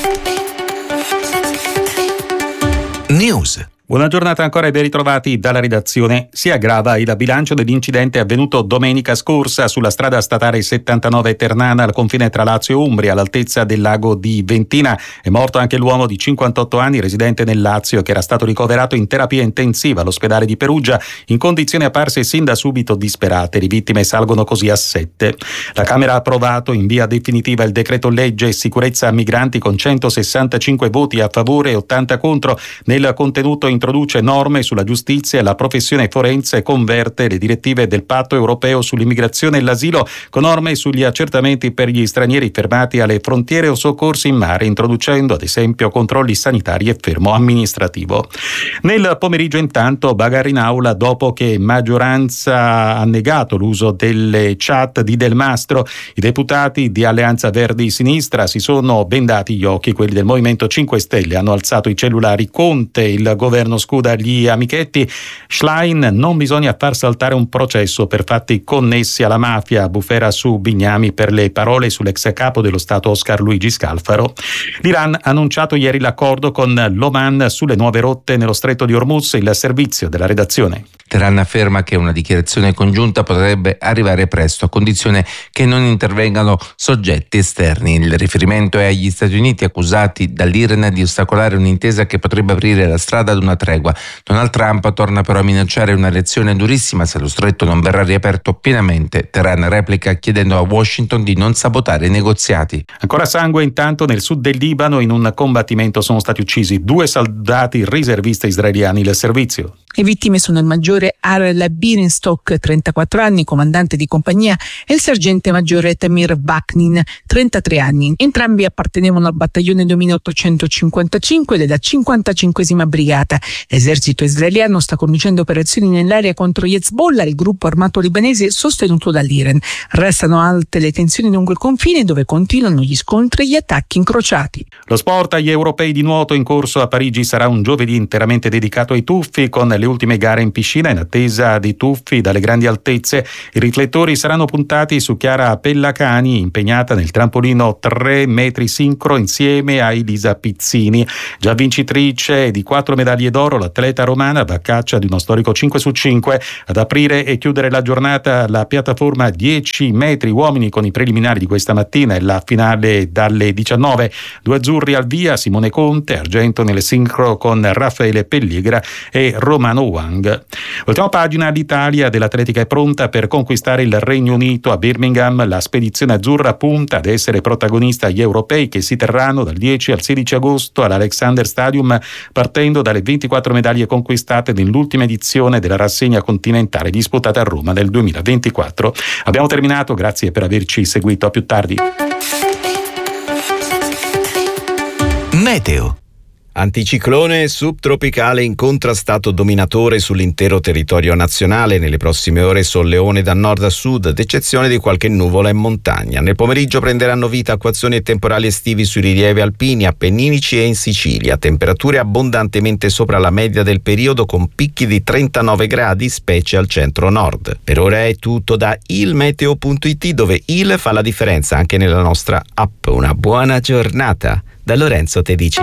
News. Buona giornata ancora e ben ritrovati dalla redazione. Si aggrava il bilancio dell'incidente avvenuto domenica scorsa sulla strada statale settantanove Ternana al confine tra Lazio e Umbria, all'altezza del lago di Ventina. È morto anche l'uomo di cinquantotto anni residente nel Lazio, che era stato ricoverato in terapia intensiva all'ospedale di Perugia in condizioni apparse sin da subito disperate. Le vittime salgono così a sette. La Camera ha approvato in via definitiva il decreto legge sicurezza migranti con centosessantacinque voti a favore e ottanta contro. Nel contenuto introduce norme sulla giustizia e la professione forense e converte le direttive del Patto europeo sull'immigrazione e l'asilo con norme sugli accertamenti per gli stranieri fermati alle frontiere o soccorsi in mare, introducendo ad esempio controlli sanitari e fermo amministrativo. Nel pomeriggio intanto bagarre in aula dopo che maggioranza ha negato l'uso delle chat di Del Mastro. I deputati di Alleanza Verdi Sinistra si sono bendati gli occhi, quelli del Movimento cinque Stelle hanno alzato i cellulari. Conte, il governo scuda gli amichetti. Schlein: non bisogna far saltare un processo per fatti connessi alla mafia. Bufera su Bignami per le parole sull'ex capo dello Stato Oscar Luigi Scalfaro. L'Iran ha annunciato ieri l'accordo con l'Oman sulle nuove rotte nello stretto di Hormuz. Il servizio della redazione. Teheran afferma che una dichiarazione congiunta potrebbe arrivare presto, a condizione che non intervengano soggetti esterni. Il riferimento è agli Stati Uniti, accusati dall'Iran di ostacolare un'intesa che potrebbe aprire la strada ad una tregua. Donald Trump torna però a minacciare una reazione durissima se lo stretto non verrà riaperto pienamente. Teheran replica chiedendo a Washington di non sabotare i negoziati. Ancora sangue intanto nel sud del Libano. In un combattimento sono stati uccisi due soldati riservisti israeliani. Il servizio. Le vittime sono il maggiore Arel Birenstock, trentaquattro anni, comandante di compagnia, e il sergente maggiore Tamir Vaknin, trentatré anni. Entrambi appartenevano al battaglione Domino ottocentocinquantacinque della cinquantacinquesima brigata. L'esercito israeliano sta conducendo operazioni nell'area contro Hezbollah, il gruppo armato libanese sostenuto dall'Iran. Restano alte le tensioni lungo il confine, dove continuano gli scontri e gli attacchi incrociati. Lo sport agli europei di nuoto in corso a Parigi sarà un giovedì interamente dedicato ai tuffi, con le ultime gare in piscina. In attesa di tuffi dalle grandi altezze, i riflettori saranno puntati su Chiara Pellacani, impegnata nel trampolino tre metri sincro insieme a Elisa Pizzini. Già vincitrice di quattro medaglie d'oro, l'atleta romana va a caccia di uno storico cinque su cinque. Ad aprire e chiudere la giornata la piattaforma dieci metri uomini, con i preliminari di questa mattina e la finale dalle diciannove. Due azzurri al via: Simone Conte, argento nelle sincro con Raffaele Pelligra e Romano Wang. Ultima pagina, l'Italia dell'atletica è pronta per conquistare il Regno Unito a Birmingham. La spedizione azzurra punta ad essere protagonista agli europei, che si terranno dal dieci al sedici agosto all'Alexander Stadium, partendo dalle ventiquattro medaglie conquistate nell'ultima edizione della rassegna continentale disputata a Roma nel duemilaventiquattro. Abbiamo terminato, grazie per averci seguito, a più tardi. Meteo. Anticiclone subtropicale incontrastato dominatore sull'intero territorio nazionale. Nelle prossime ore solleone da nord a sud, ad eccezione di qualche nuvola in montagna. Nel pomeriggio prenderanno vita acquazzoni e temporali estivi sui rilievi alpini, appenninici e in Sicilia. Temperature abbondantemente sopra la media del periodo, con picchi di trentanove gradi, specie al centro-nord. Per ora è tutto da ilmeteo punto it, dove il fa la differenza anche nella nostra app. Una buona giornata da Lorenzo Tedici.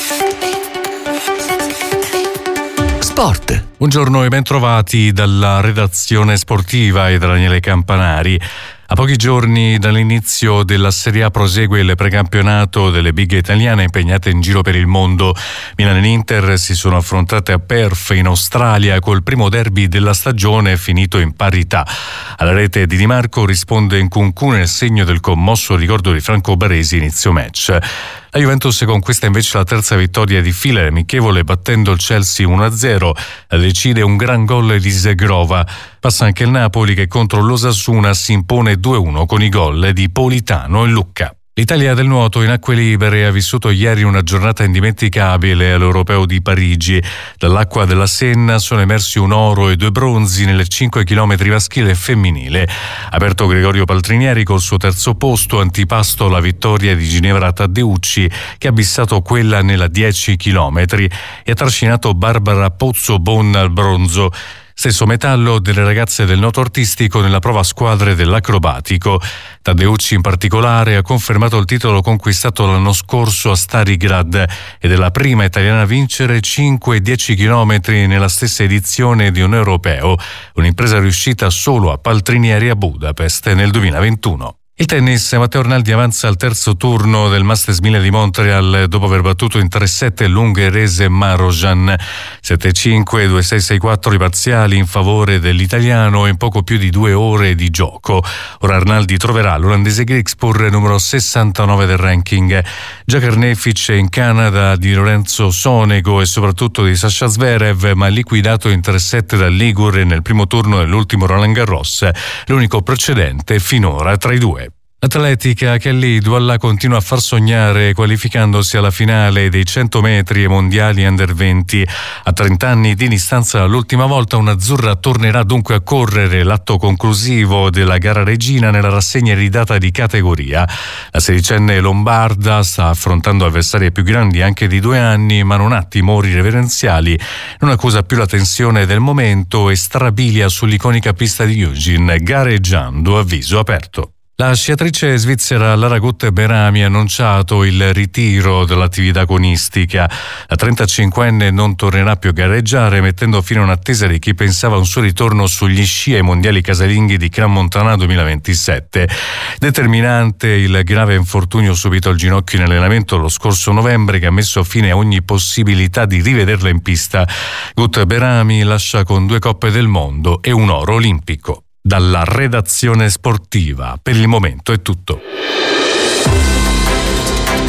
Sport. Buongiorno e ben trovati dalla redazione sportiva e da Daniele Campanari. A pochi giorni dall'inizio della Serie A prosegue il precampionato delle big italiane impegnate in giro per il mondo. Milan e Inter si sono affrontate a Perth in Australia, col primo derby della stagione finito in parità. Alla rete di Di Marco risponde Nkunku nel segno del commosso ricordo di Franco Baresi inizio match. La Juventus conquista invece la terza vittoria di fila amichevole, battendo il Chelsea uno a zero. La decide un gran gol di Zegrova. Passa anche il Napoli, che contro l'Osasuna si impone due a uno con i gol di Politano e Lucca. L'Italia del nuoto in acque libere ha vissuto ieri una giornata indimenticabile all'Europeo di Parigi. Dall'acqua della Senna sono emersi un oro e due bronzi nelle cinque chilometri maschile e femminile. Aperto Gregorio Paltrinieri col suo terzo posto, antipasto la vittoria di Ginevra Taddeucci, che ha bissato quella nella dieci chilometri, e ha trascinato Barbara Pozzobon al bronzo. Stesso metallo delle ragazze del nuoto artistico nella prova squadre dell'acrobatico. Taddeucci in particolare ha confermato il titolo conquistato l'anno scorso a Starigrad ed è la prima italiana a vincere cinque e dieci chilometri nella stessa edizione di un europeo, un'impresa riuscita solo a Paltrinieri a Budapest nel duemilaventuno. Il tennis, Matteo Arnaldi avanza al terzo turno del Masters mille di Montreal dopo aver battuto in tre sette l'ungherese Marojan. sette cinque, due sei, sei quattro i parziali in favore dell'italiano in poco più di due ore di gioco. Ora Arnaldi troverà l'olandese Griekspoor, numero sessantanove del ranking. Già carnefice in Canada di Lorenzo Sonego e soprattutto di Sasha Zverev, ma liquidato in tre sette dal Ligure nel primo turno dell'ultimo Roland Garros, l'unico precedente finora tra i due. L'atletica Kelly Douala continua a far sognare, qualificandosi alla finale dei cento metri e mondiali under venti. A trenta anni di distanza dall'ultima volta, un'azzurra tornerà dunque a correre l'atto conclusivo della gara regina nella rassegna iridata di categoria. La sedicenne lombarda sta affrontando avversarie più grandi anche di due anni, ma non ha timori reverenziali, non accusa più la tensione del momento e strabilia sull'iconica pista di Eugene, gareggiando a viso aperto. La sciatrice svizzera Lara Gut-Berami ha annunciato il ritiro dall'attività agonistica. La trentacinquenne non tornerà più a gareggiare, mettendo fine a un'attesa di chi pensava a un suo ritorno sugli sci ai mondiali casalinghi di Crans-Montana duemilaventisette. Determinante il grave infortunio subito al ginocchio in allenamento lo scorso novembre, che ha messo fine a ogni possibilità di rivederla in pista. Gut-Berami lascia con due coppe del mondo e un oro olimpico. Dalla redazione sportiva, per il momento è tutto.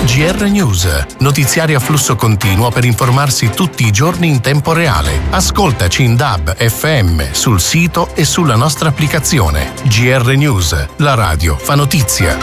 G R News, notiziari a flusso continuo per informarsi tutti i giorni in tempo reale. Ascoltaci in D A B, F M, sul sito e sulla nostra applicazione. G R News, la radio fa notizia.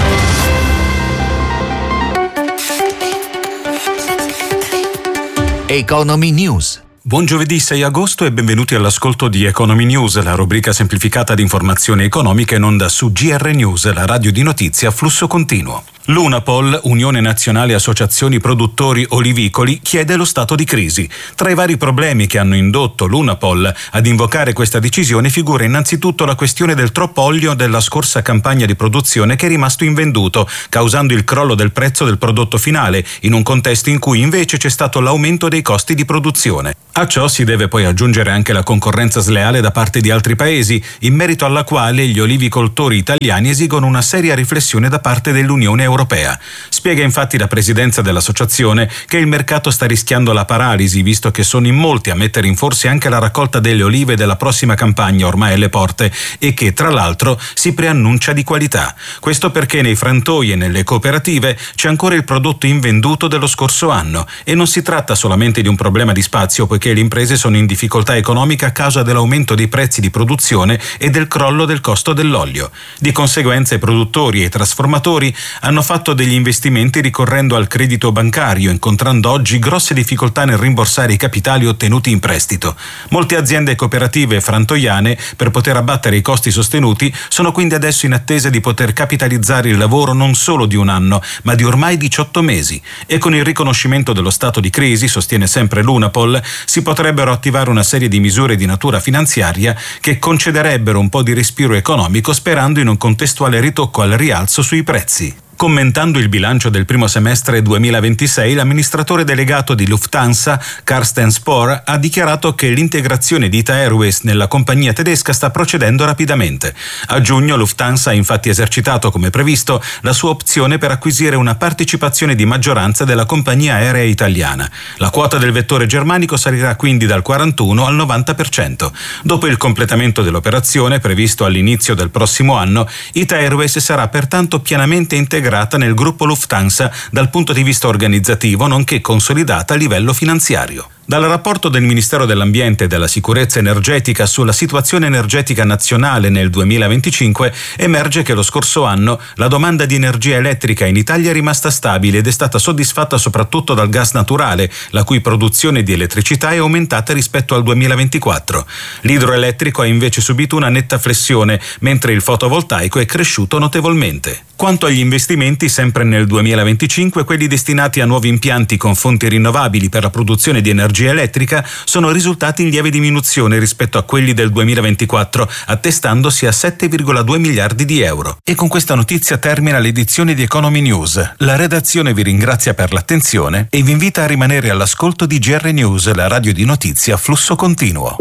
Economy News. Buon giovedì sei agosto e benvenuti all'ascolto di Economy News, la rubrica semplificata di informazioni economiche in onda su G R News, la radio di notizie a flusso continuo. L'Unapol, Unione Nazionale Associazioni Produttori Olivicoli, chiede lo stato di crisi. Tra i vari problemi che hanno indotto l'Unapol ad invocare questa decisione figura innanzitutto la questione del troppo olio della scorsa campagna di produzione che è rimasto invenduto, causando il crollo del prezzo del prodotto finale, in un contesto in cui invece c'è stato l'aumento dei costi di produzione. A ciò si deve poi aggiungere anche la concorrenza sleale da parte di altri paesi, in merito alla quale gli olivicoltori italiani esigono una seria riflessione da parte dell'Unione Europea. Spiega infatti la presidenza dell'associazione che il mercato sta rischiando la paralisi, visto che sono in molti a mettere in forse anche la raccolta delle olive della prossima campagna ormai alle porte e che, tra l'altro, si preannuncia di qualità. Questo perché nei frantoi e nelle cooperative c'è ancora il prodotto invenduto dello scorso anno e non si tratta solamente di un problema di spazio, poiché le imprese sono in difficoltà economica a causa dell'aumento dei prezzi di produzione e del crollo del costo dell'olio. Di conseguenza i produttori e i trasformatori hanno fatto degli investimenti ricorrendo al credito bancario, incontrando oggi grosse difficoltà nel rimborsare i capitali ottenuti in prestito. Molte aziende cooperative frantoiane, per poter abbattere i costi sostenuti, sono quindi adesso in attesa di poter capitalizzare il lavoro non solo di un anno, ma di ormai diciotto mesi. E con il riconoscimento dello stato di crisi, sostiene sempre l'Unapol, si potrebbero attivare una serie di misure di natura finanziaria che concederebbero un po' di respiro economico, sperando in un contestuale ritocco al rialzo sui prezzi. Commentando il bilancio del primo semestre duemilaventisei, l'amministratore delegato di Lufthansa, Carsten Spohr, ha dichiarato che l'integrazione di Ita Airways nella compagnia tedesca sta procedendo rapidamente. A giugno Lufthansa ha infatti esercitato, come previsto, la sua opzione per acquisire una partecipazione di maggioranza della compagnia aerea italiana. La quota del vettore germanico salirà quindi dal quarantuno al novanta per cento. Dopo il completamento dell'operazione, previsto all'inizio del prossimo anno, Ita Airways sarà pertanto pienamente integrata nel gruppo Lufthansa dal punto di vista organizzativo, nonché consolidata a livello finanziario. Dal rapporto del Ministero dell'Ambiente e della Sicurezza Energetica sulla situazione energetica nazionale nel duemilaventicinque emerge che lo scorso anno la domanda di energia elettrica in Italia è rimasta stabile ed è stata soddisfatta soprattutto dal gas naturale, la cui produzione di elettricità è aumentata rispetto al duemilaventiquattro. L'idroelettrico ha invece subito una netta flessione, mentre il fotovoltaico è cresciuto notevolmente. Quanto agli investimenti, sempre nel duemilaventicinque, quelli destinati a nuovi impianti con fonti rinnovabili per la produzione di energia elettrica sono risultati in lieve diminuzione rispetto a quelli del duemilaventiquattro, attestandosi a sette virgola due miliardi di euro. E con questa notizia termina l'edizione di Economy News. La redazione vi ringrazia per l'attenzione e vi invita a rimanere all'ascolto di G R News, la radio di notizie a flusso continuo.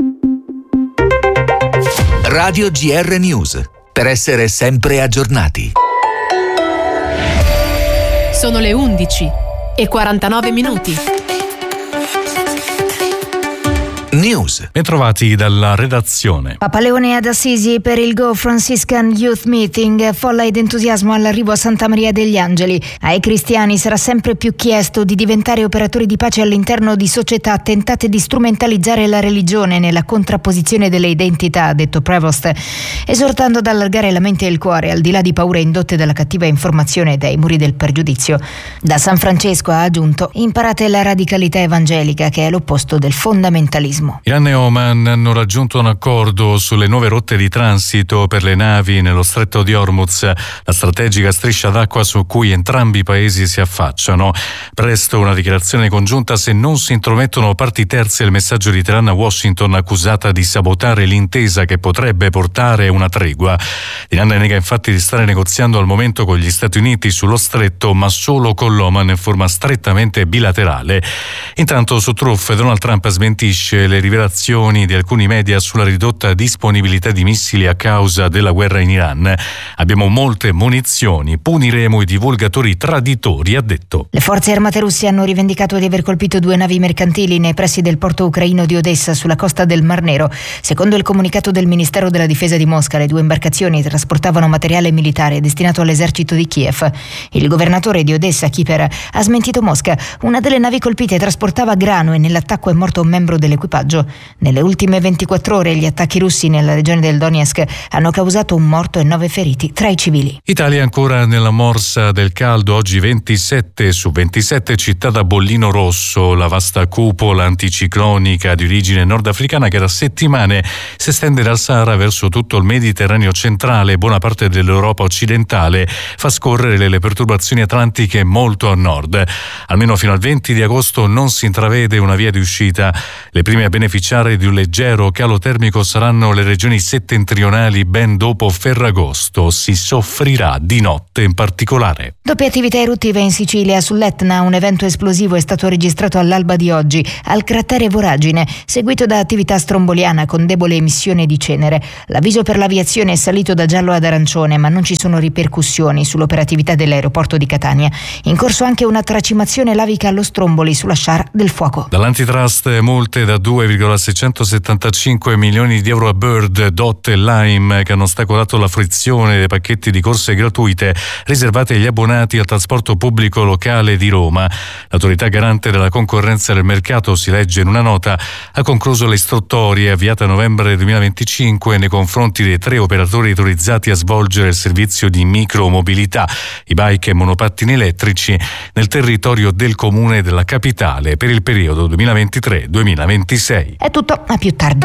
Radio G R News, per essere sempre aggiornati. Sono le undici e quarantanove minuti. News. Bentrovati dalla redazione. Papa Leone ad Assisi per il Go Franciscan Youth Meeting, folla ed entusiasmo all'arrivo a Santa Maria degli Angeli. Ai cristiani sarà sempre più chiesto di diventare operatori di pace all'interno di società tentate di strumentalizzare la religione nella contrapposizione delle identità, ha detto Prevost, esortando ad allargare la mente e il cuore al di là di paure indotte dalla cattiva informazione e dai muri del pregiudizio. Da San Francesco ha aggiunto: imparate la radicalità evangelica, che è l'opposto del fondamentalismo. Iran e Oman hanno raggiunto un accordo sulle nuove rotte di transito per le navi nello stretto di Hormuz, la strategica striscia d'acqua su cui entrambi i paesi si affacciano. Presto una dichiarazione congiunta se non si intromettono parti terze. Il messaggio di Teheran a Washington, accusata di sabotare l'intesa che potrebbe portare una tregua. Iran nega infatti di stare negoziando al momento con gli Stati Uniti sullo stretto, ma solo con l'Oman in forma strettamente bilaterale. Intanto su Truth Donald Trump smentisce le rivelazioni di alcuni media sulla ridotta disponibilità di missili a causa della guerra in Iran. Abbiamo molte munizioni, puniremo i divulgatori traditori, ha detto. Le forze armate russe hanno rivendicato di aver colpito due navi mercantili nei pressi del porto ucraino di Odessa sulla costa del Mar Nero. Secondo il comunicato del Ministero della Difesa di Mosca, le due imbarcazioni trasportavano materiale militare destinato all'esercito di Kiev. Il governatore di Odessa, Kiper, ha smentito Mosca. Una delle navi colpite trasportava grano e nell'attacco è morto un membro dell'equipaggio. Nelle ultime ventiquattro ore gli attacchi russi nella regione del Donetsk hanno causato un morto e nove feriti tra i civili. Italia ancora nella morsa del caldo, oggi ventisette su ventisette città da bollino rosso, la vasta cupola anticiclonica di origine nordafricana che da settimane si estende dal Sahara verso tutto il Mediterraneo centrale e buona parte dell'Europa occidentale, fa scorrere le perturbazioni atlantiche molto a nord. Almeno fino al venti di agosto non si intravede una via di uscita. Le prime a beneficiare di un leggero calo termico saranno le regioni settentrionali ben dopo Ferragosto. Si soffrirà di notte in particolare. Doppie attività eruttive in Sicilia. Sull'Etna un evento esplosivo è stato registrato all'alba di oggi al cratere Voragine, seguito da attività stromboliana con debole emissione di cenere. L'avviso per l'aviazione è salito da giallo ad arancione, ma non ci sono ripercussioni sull'operatività dell'aeroporto di Catania. In corso anche una tracimazione lavica allo Stromboli sulla Sciara del Fuoco. Dall'antitrust multe da due virgola seicentosettantacinque milioni di euro a Bird, Dot e Lime, che hanno ostacolato la fruizione dei pacchetti di corse gratuite riservati agli abbonati al trasporto pubblico locale di Roma. L'autorità garante della concorrenza del mercato, si legge in una nota, ha concluso le istruttorie avviate a novembre duemilaventicinque nei confronti dei tre operatori autorizzati a svolgere il servizio di micromobilità, i bike e monopattini elettrici, nel territorio del comune della capitale per il periodo duemilaventitré duemilaventisei. È tutto, a più tardi.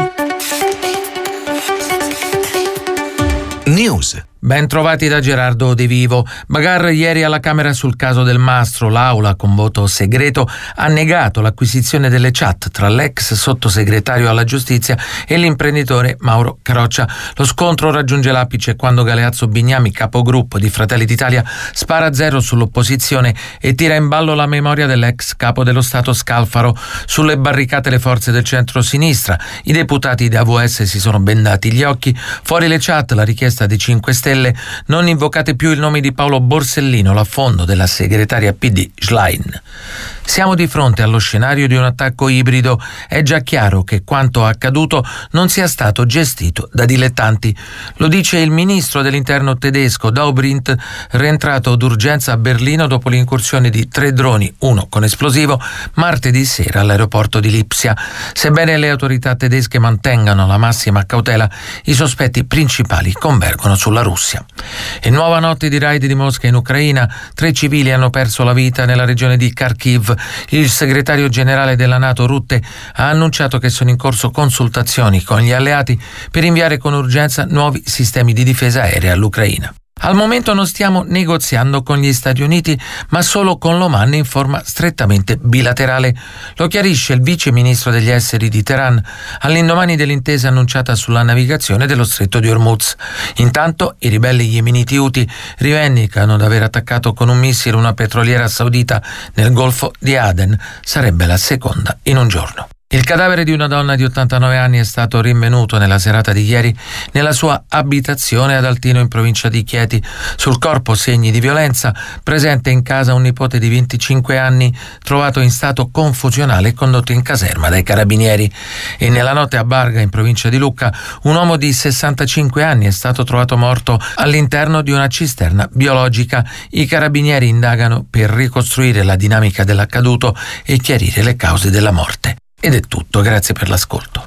News. Ben trovati da Gerardo De Vivo. Bagarre ieri alla Camera sul caso del Mastro. L'Aula, con voto segreto, ha negato l'acquisizione delle chat tra l'ex sottosegretario alla giustizia e l'imprenditore Mauro Caroccia. Lo scontro raggiunge l'apice quando Galeazzo Bignami, capogruppo di Fratelli d'Italia, spara a zero sull'opposizione e tira in ballo la memoria dell'ex capo dello Stato Scalfaro. Sulle barricate le forze del centro-sinistra. I deputati di A V S si sono bendati gli occhi. Fuori le chat, la richiesta dei cinque Stelle: non invocate più il nome di Paolo Borsellino, l'affondo della segretaria P D Schlein. Siamo di fronte allo scenario di un attacco ibrido. È già chiaro che quanto accaduto non sia stato gestito da dilettanti. Lo dice il ministro dell'interno tedesco Dobrindt, rientrato d'urgenza a Berlino dopo l'incursione di tre droni, uno con esplosivo, martedì sera all'aeroporto di Lipsia. Sebbene le autorità tedesche mantengano la massima cautela, i sospetti principali convergono sulla Russia. E nuova notte di raid di Mosca in Ucraina. Tre civili hanno perso la vita nella regione di Kharkiv. Il segretario generale della NATO Rutte ha annunciato che sono in corso consultazioni con gli alleati per inviare con urgenza nuovi sistemi di difesa aerea all'Ucraina. Al momento non stiamo negoziando con gli Stati Uniti, ma solo con l'Oman in forma strettamente bilaterale. Lo chiarisce il vice ministro degli esteri di Teheran all'indomani dell'intesa annunciata sulla navigazione dello stretto di Hormuz. Intanto i ribelli yemeniti Houthi rivendicano di aver attaccato con un missile una petroliera saudita nel Golfo di Aden. Sarebbe la seconda in un giorno. Il cadavere di una donna di ottantanove anni è stato rinvenuto nella serata di ieri nella sua abitazione ad Altino in provincia di Chieti. Sul corpo segni di violenza, presente in casa un nipote di venticinque anni trovato in stato confusionale e condotto in caserma dai carabinieri. E nella notte a Barga in provincia di Lucca un uomo di sessantacinque anni è stato trovato morto all'interno di una cisterna biologica. I carabinieri indagano per ricostruire la dinamica dell'accaduto e chiarire le cause della morte. Ed è tutto, grazie per l'ascolto.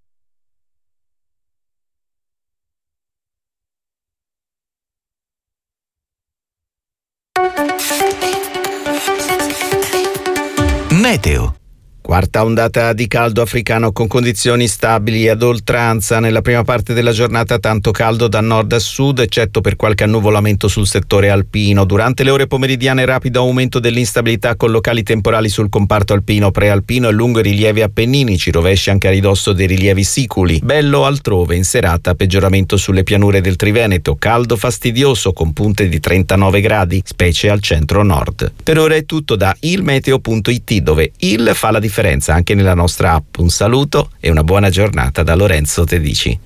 Meteo. Quarta ondata di caldo africano con condizioni stabili ad oltranza. Nella prima parte della giornata tanto caldo da nord a sud, eccetto per qualche annuvolamento sul settore alpino. Durante le ore pomeridiane rapido aumento dell'instabilità con locali temporali sul comparto alpino, prealpino e lungo i rilievi appenninici, rovesci anche a ridosso dei rilievi siculi. Bello altrove, in serata peggioramento sulle pianure del Triveneto, caldo fastidioso con punte di trentanove gradi, specie al centro-nord. Per ora è tutto da il meteo punto it, dove il fa la differenza differenza anche nella nostra app. Un saluto e una buona giornata da Lorenzo Tedici.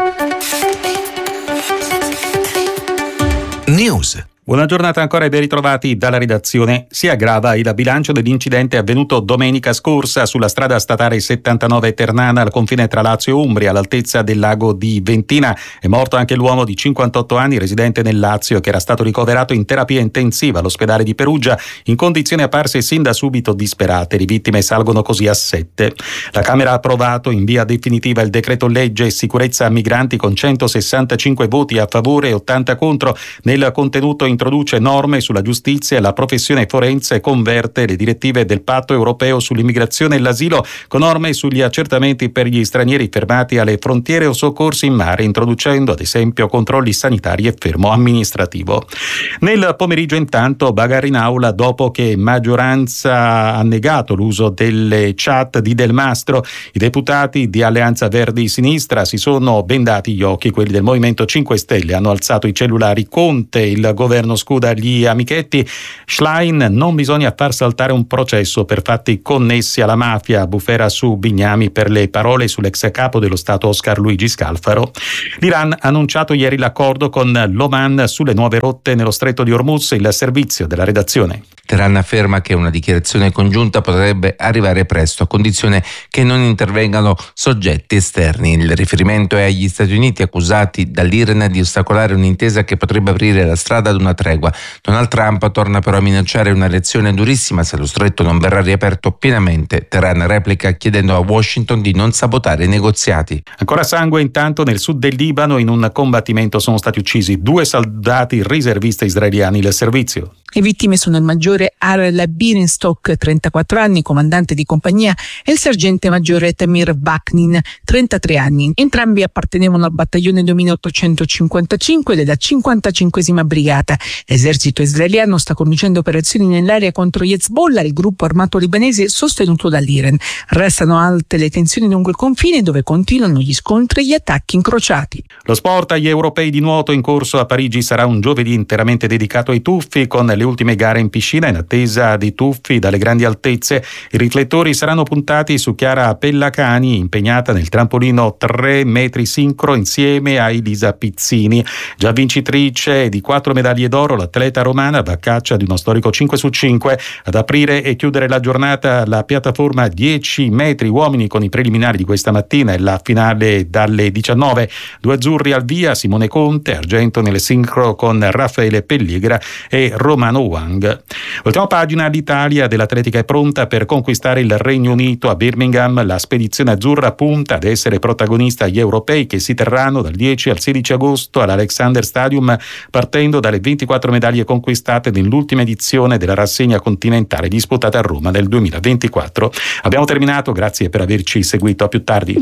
News. Buona giornata ancora e ben ritrovati dalla redazione. Si aggrava il bilancio dell'incidente avvenuto domenica scorsa sulla strada statale settantanove Ternana al confine tra Lazio e Umbria all'altezza del lago di Ventina. È morto anche l'uomo di cinquantotto anni residente nel Lazio che era stato ricoverato in terapia intensiva all'ospedale di Perugia in condizioni apparse sin da subito disperate. Le vittime salgono così a sette. La Camera ha approvato in via definitiva il decreto legge sicurezza migranti con centosessantacinque voti a favore e ottanta contro. Nel contenuto introduce norme sulla giustizia e la professione forense e converte le direttive del Patto europeo sull'immigrazione e l'asilo con norme sugli accertamenti per gli stranieri fermati alle frontiere o soccorsi in mare, introducendo ad esempio controlli sanitari e fermo amministrativo. Nel pomeriggio intanto bagarre in aula dopo che maggioranza ha negato l'uso delle chat di Del Mastro. I deputati di Alleanza Verdi Sinistra si sono bendati gli occhi, quelli del Movimento cinque Stelle hanno alzato i cellulari. Conte, il governo scuda gli amichetti. Schlein: non bisogna far saltare un processo per fatti connessi alla mafia. Bufera su Bignami per le parole sull'ex capo dello Stato Oscar Luigi Scalfaro. L'Iran ha annunciato ieri l'accordo con l'Oman sulle nuove rotte nello stretto di Hormuz. Il servizio della redazione. Teheran afferma che una dichiarazione congiunta potrebbe arrivare presto a condizione che non intervengano soggetti esterni. Il riferimento è agli Stati Uniti accusati dall'Iran di ostacolare un'intesa che potrebbe aprire la strada ad una tregua. Donald Trump torna però a minacciare una reazione durissima se lo stretto non verrà riaperto pienamente. Teheran replica chiedendo a Washington di non sabotare i negoziati. Ancora sangue intanto nel sud del Libano. In un combattimento sono stati uccisi due soldati riservisti israeliani del servizio. Le vittime sono il maggiore Arel Birenstock, trentaquattro anni, comandante di compagnia, e il sergente maggiore Tamir Vaknin, trentatré anni. Entrambi appartenevano al battaglione duemilaottocentocinquantacinque della cinquantacinquesima brigata. L'esercito israeliano sta conducendo operazioni nell'area contro Hezbollah, il gruppo armato libanese sostenuto dall'Iran. Restano alte le tensioni lungo il confine, dove continuano gli scontri e gli attacchi incrociati. Lo sport agli europei di nuoto in corso a Parigi sarà un giovedì interamente dedicato ai tuffi, con le ultime gare in piscina. In attesa di tuffi dalle grandi altezze, i riflettori saranno puntati su Chiara Pellacani, impegnata nel trampolino tre metri sincro insieme a Elisa Pizzini. Già vincitrice di quattro medaglie d'oro, l'atleta romana va a caccia di uno storico cinque su cinque. Ad aprire e chiudere la giornata la piattaforma dieci metri uomini con i preliminari di questa mattina e la finale dalle diciannove. Due azzurri al via: Simone Conte, argento nelle sincro con Raffaele Pelligra e Romano Wang. Ultima pagina, l'Italia dell'atletica è pronta per conquistare il Regno Unito a Birmingham. La spedizione azzurra punta ad essere protagonista agli europei che si terranno dal dieci al sedici agosto all'Alexander Stadium, partendo dalle ventiquattro medaglie conquistate nell'ultima edizione della rassegna continentale disputata a Roma nel duemilaventiquattro. Abbiamo terminato, grazie per averci seguito, a più tardi.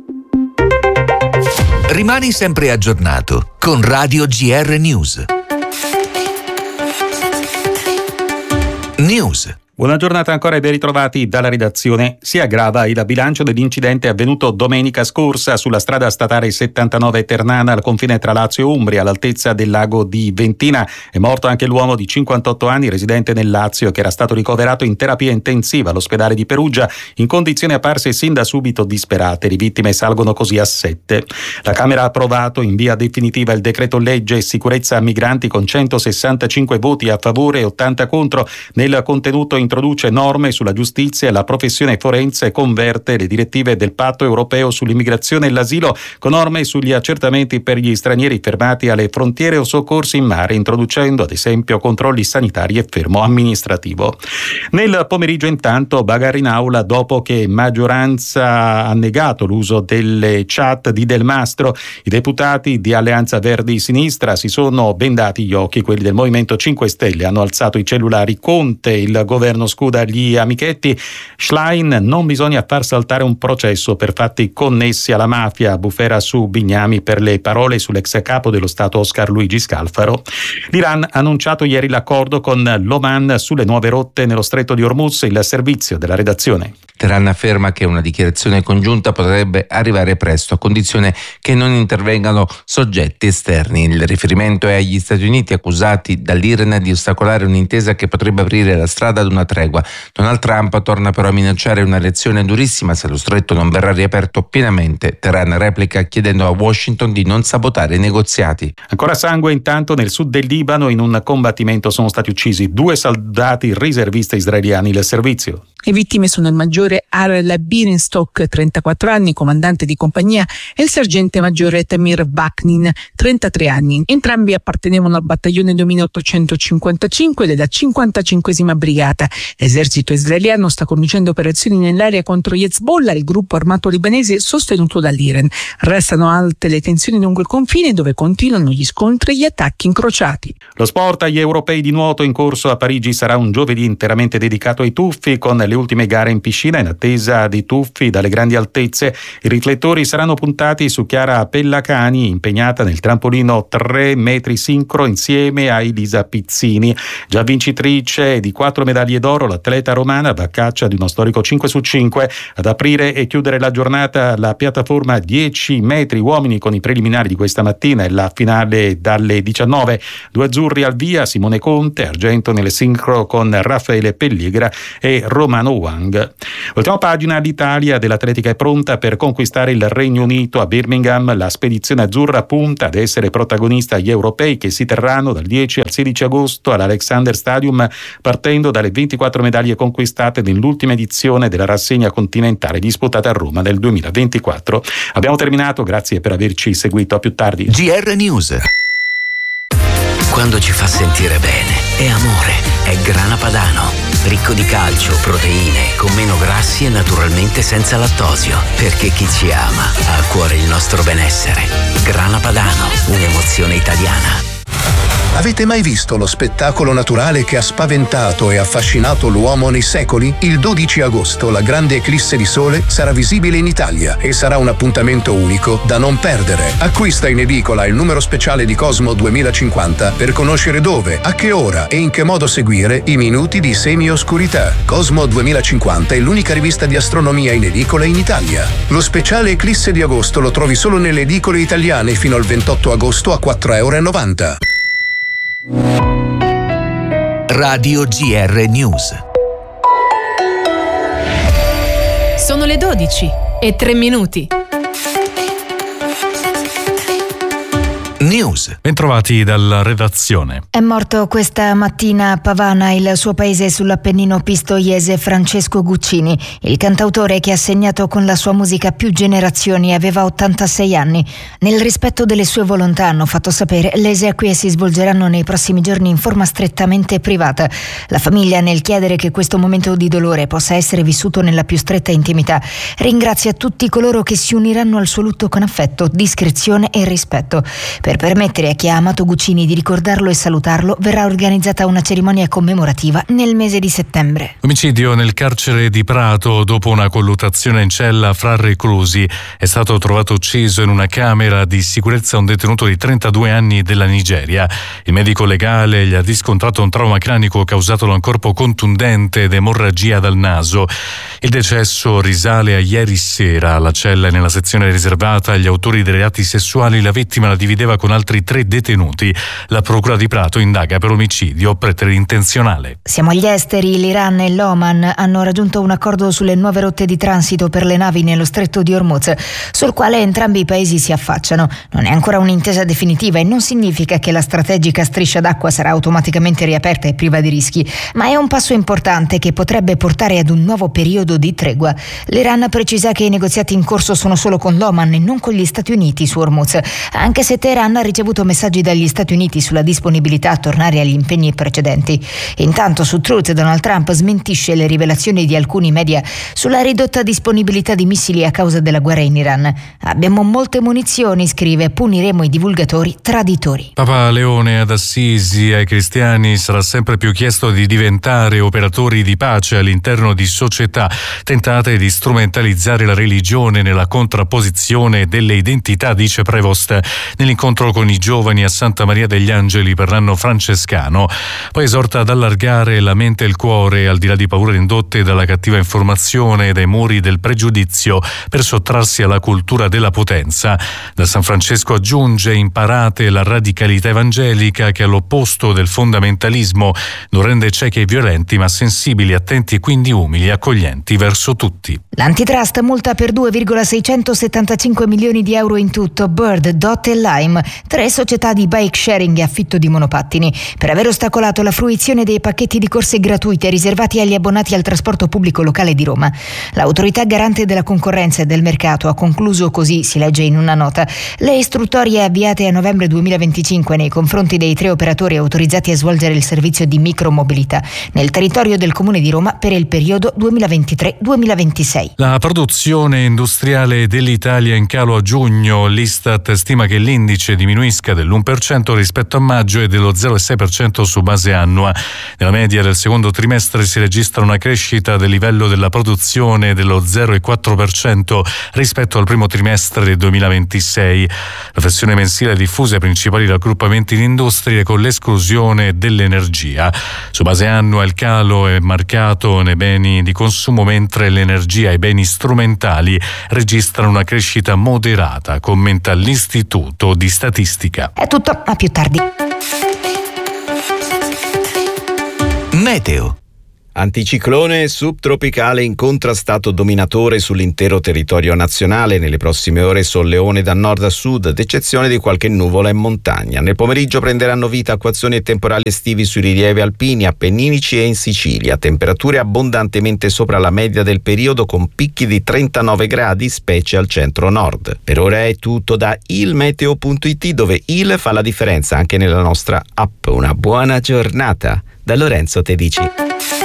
Rimani sempre aggiornato con Radio G R News. News. Buona giornata ancora e ben ritrovati dalla redazione. Si aggrava il bilancio dell'incidente avvenuto domenica scorsa sulla strada statale settantanove Ternana al confine tra Lazio e Umbria all'altezza del lago di Ventina. È morto anche l'uomo di cinquantotto anni residente nel Lazio che era stato ricoverato in terapia intensiva all'ospedale di Perugia in condizioni apparse sin da subito disperate. Le vittime salgono così a sette. La Camera ha approvato in via definitiva il decreto legge sicurezza migranti con centosessantacinque voti a favore e ottanta contro. Nel contenuto introduce norme sulla giustizia e la professione forense e converte le direttive del Patto europeo sull'immigrazione e l'asilo con norme sugli accertamenti per gli stranieri fermati alle frontiere o soccorsi in mare, introducendo ad esempio controlli sanitari e fermo amministrativo. Nel pomeriggio intanto bagarre in aula dopo che maggioranza ha negato l'uso delle chat di Del Mastro. I deputati di Alleanza Verdi Sinistra si sono bendati gli occhi, quelli del Movimento cinque Stelle hanno alzato i cellulari. Conte, il governo scuda gli amichetti. Schlein: non bisogna far saltare un processo per fatti connessi alla mafia. Bufera su Bignami per le parole sull'ex capo dello Stato Oscar Luigi Scalfaro. L'Iran ha annunciato ieri l'accordo con l'Oman sulle nuove rotte nello stretto di Hormuz. Il servizio della redazione. Teheran afferma che una dichiarazione congiunta potrebbe arrivare presto a condizione che non intervengano soggetti esterni. Il riferimento è agli Stati Uniti accusati dall'Iran di ostacolare un'intesa che potrebbe aprire la strada ad una una tregua. Donald Trump torna però a minacciare una reazione durissima se lo stretto non verrà riaperto pienamente. Teheran replica chiedendo a Washington di non sabotare i negoziati. Ancora sangue intanto nel sud del Libano. In un combattimento sono stati uccisi due soldati riservisti israeliani del servizio. Le vittime sono il maggiore Arel Birenstock, trentaquattro anni, comandante di compagnia, e il sergente maggiore Tamir Vaknin, trentatré anni. Entrambi appartenevano al battaglione duemilaottocentocinquantacinque della cinquantacinquesima brigata. L'esercito israeliano sta conducendo operazioni nell'area contro Hezbollah, il gruppo armato libanese sostenuto dall'Iran. Restano alte le tensioni lungo il confine, dove continuano gli scontri e gli attacchi incrociati. Lo sport agli europei di nuoto in corso a Parigi sarà un giovedì interamente dedicato ai tuffi, con le ultime gare in piscina. In attesa di tuffi dalle grandi altezze, i riflettori saranno puntati su Chiara Pellacani, impegnata nel trampolino tre metri sincro insieme a Elisa Pizzini. Già vincitrice di quattro medaglie d'oro, l'atleta romana va a caccia di uno storico cinque su cinque. Ad aprire e chiudere la giornata la piattaforma dieci metri uomini, con i preliminari di questa mattina e la finale dalle diciannove. Due azzurri al via: Simone Conte, argento nelle sincro con Raffaele Pelligra e Romano Wang. Ultima pagina: l'Italia dell'atletica è pronta per conquistare il Regno Unito a Birmingham. La spedizione azzurra punta ad essere protagonista agli europei, che si terranno dal dieci al sedici agosto all'Alexander Stadium, partendo dalle ventiquattro medaglie conquistate nell'ultima edizione della rassegna continentale disputata a Roma nel duemilaventiquattro. Abbiamo terminato, grazie per averci seguito, a più tardi. G R News. Quando ci fa sentire bene è amore, è Grana Padano, ricco di calcio, proteine, con meno grassi e naturalmente senza lattosio, perché chi ci ama ha a cuore il nostro benessere. Grana Padano, un'emozione italiana. Avete mai visto lo spettacolo naturale che ha spaventato e affascinato l'uomo nei secoli? Il dodici agosto la grande eclisse di sole sarà visibile in Italia e sarà un appuntamento unico da non perdere. Acquista in edicola il numero speciale di Cosmo duemilacinquanta per conoscere dove, a che ora e in che modo seguire i minuti di semi-oscurità. Cosmo duemilacinquanta è l'unica rivista di astronomia in edicola in Italia. Lo speciale eclisse di agosto lo trovi solo nelle edicole italiane fino al ventotto agosto a quattro e novanta euro. Radio G R News. Sono le dodici e tre minuti. News. Bentrovati dalla redazione. È morto questa mattina a Pavana, il suo paese sull'Appennino pistoiese, Francesco Guccini. Il cantautore, che ha segnato con la sua musica più generazioni, aveva ottantasei anni. Nel rispetto delle sue volontà, hanno fatto sapere, le esequie si svolgeranno nei prossimi giorni in forma strettamente privata. La famiglia, nel chiedere che questo momento di dolore possa essere vissuto nella più stretta intimità, ringrazia tutti coloro che si uniranno al suo lutto con affetto, discrezione e rispetto. Per Per permettere a chi ha amato Guccini di ricordarlo e salutarlo, verrà organizzata una cerimonia commemorativa nel mese di settembre. Omicidio nel carcere di Prato. Dopo una colluttazione in cella fra reclusi, è stato trovato ucciso in una camera di sicurezza un detenuto di trentadue anni della Nigeria. Il medico legale gli ha riscontrato un trauma cranico causato da un corpo contundente ed emorragia dal naso. Il decesso risale a ieri sera. La cella è nella sezione riservata agli autori dei reati sessuali. La vittima la divideva con altri tre detenuti. La procura di Prato indaga per omicidio preterintenzionale. Siamo agli esteri. L'Iran e l'Oman hanno raggiunto un accordo sulle nuove rotte di transito per le navi nello stretto di Hormuz, sul quale entrambi i paesi si affacciano. Non è ancora un'intesa definitiva e non significa che la strategica striscia d'acqua sarà automaticamente riaperta e priva di rischi, ma è un passo importante che potrebbe portare ad un nuovo periodo di tregua. L'Iran precisa che i negoziati in corso sono solo con l'Oman e non con gli Stati Uniti su Hormuz, anche se Teheran ha ricevuto messaggi dagli Stati Uniti sulla disponibilità a tornare agli impegni precedenti. Intanto su Truth Donald Trump smentisce le rivelazioni di alcuni media sulla ridotta disponibilità di missili a causa della guerra in Iran. Abbiamo molte munizioni, scrive, puniremo i divulgatori traditori. Papa Leone ad Assisi: ai cristiani sarà sempre più chiesto di diventare operatori di pace all'interno di società tentate di strumentalizzare la religione nella contrapposizione delle identità, dice Prevost nell'incontro incontro con i giovani a Santa Maria degli Angeli per l'anno francescano. Poi esorta ad allargare la mente e il cuore al di là di paure indotte dalla cattiva informazione e dai muri del pregiudizio per sottrarsi alla cultura della potenza. Da San Francesco aggiunge: imparate la radicalità evangelica che all'opposto del fondamentalismo non rende ciechi e violenti ma sensibili, attenti e quindi umili, accoglienti verso tutti. L'antitrust multa per due virgola seicentosettantacinque milioni di euro in tutto Bird, Dot e Lime, tre società di bike sharing e affitto di monopattini, per aver ostacolato la fruizione dei pacchetti di corse gratuite riservati agli abbonati al trasporto pubblico locale di Roma. L'autorità garante della concorrenza e del mercato ha concluso così, si legge in una nota, le istruttorie avviate a novembre duemilaventicinque nei confronti dei tre operatori autorizzati a svolgere il servizio di micromobilità nel territorio del Comune di Roma per il periodo duemilaventitré duemilaventisei. La produzione industriale dell'Italia in calo a giugno. L'Istat stima che l'indice diminuisca dell'uno per cento rispetto a maggio e dello zero virgola sei per cento su base annua. Nella media del secondo trimestre si registra una crescita del livello della produzione dello zero virgola quattro per cento rispetto al primo trimestre del duemilaventisei. La flessione mensile è diffusa ai principali raggruppamenti di industrie con l'esclusione dell'energia. Su base annua il calo è marcato nei beni di consumo, mentre l'energia e i beni strumentali registrano una crescita moderata, commenta l'Istituto di Statistica. È tutto, a più tardi. Meteo. Anticiclone subtropicale incontra stato dominatore sull'intero territorio nazionale. Nelle prossime ore solleone da nord a sud, ad eccezione di qualche nuvola in montagna. Nel pomeriggio prenderanno vita acquazzoni e temporali estivi sui rilievi alpini, appenninici e in Sicilia. Temperature abbondantemente sopra la media del periodo con picchi di trentanove gradi, specie al centro-nord. Per ora è tutto da ilmeteo punto it, dove il fa la differenza anche nella nostra app. Una buona giornata da Lorenzo Tedici.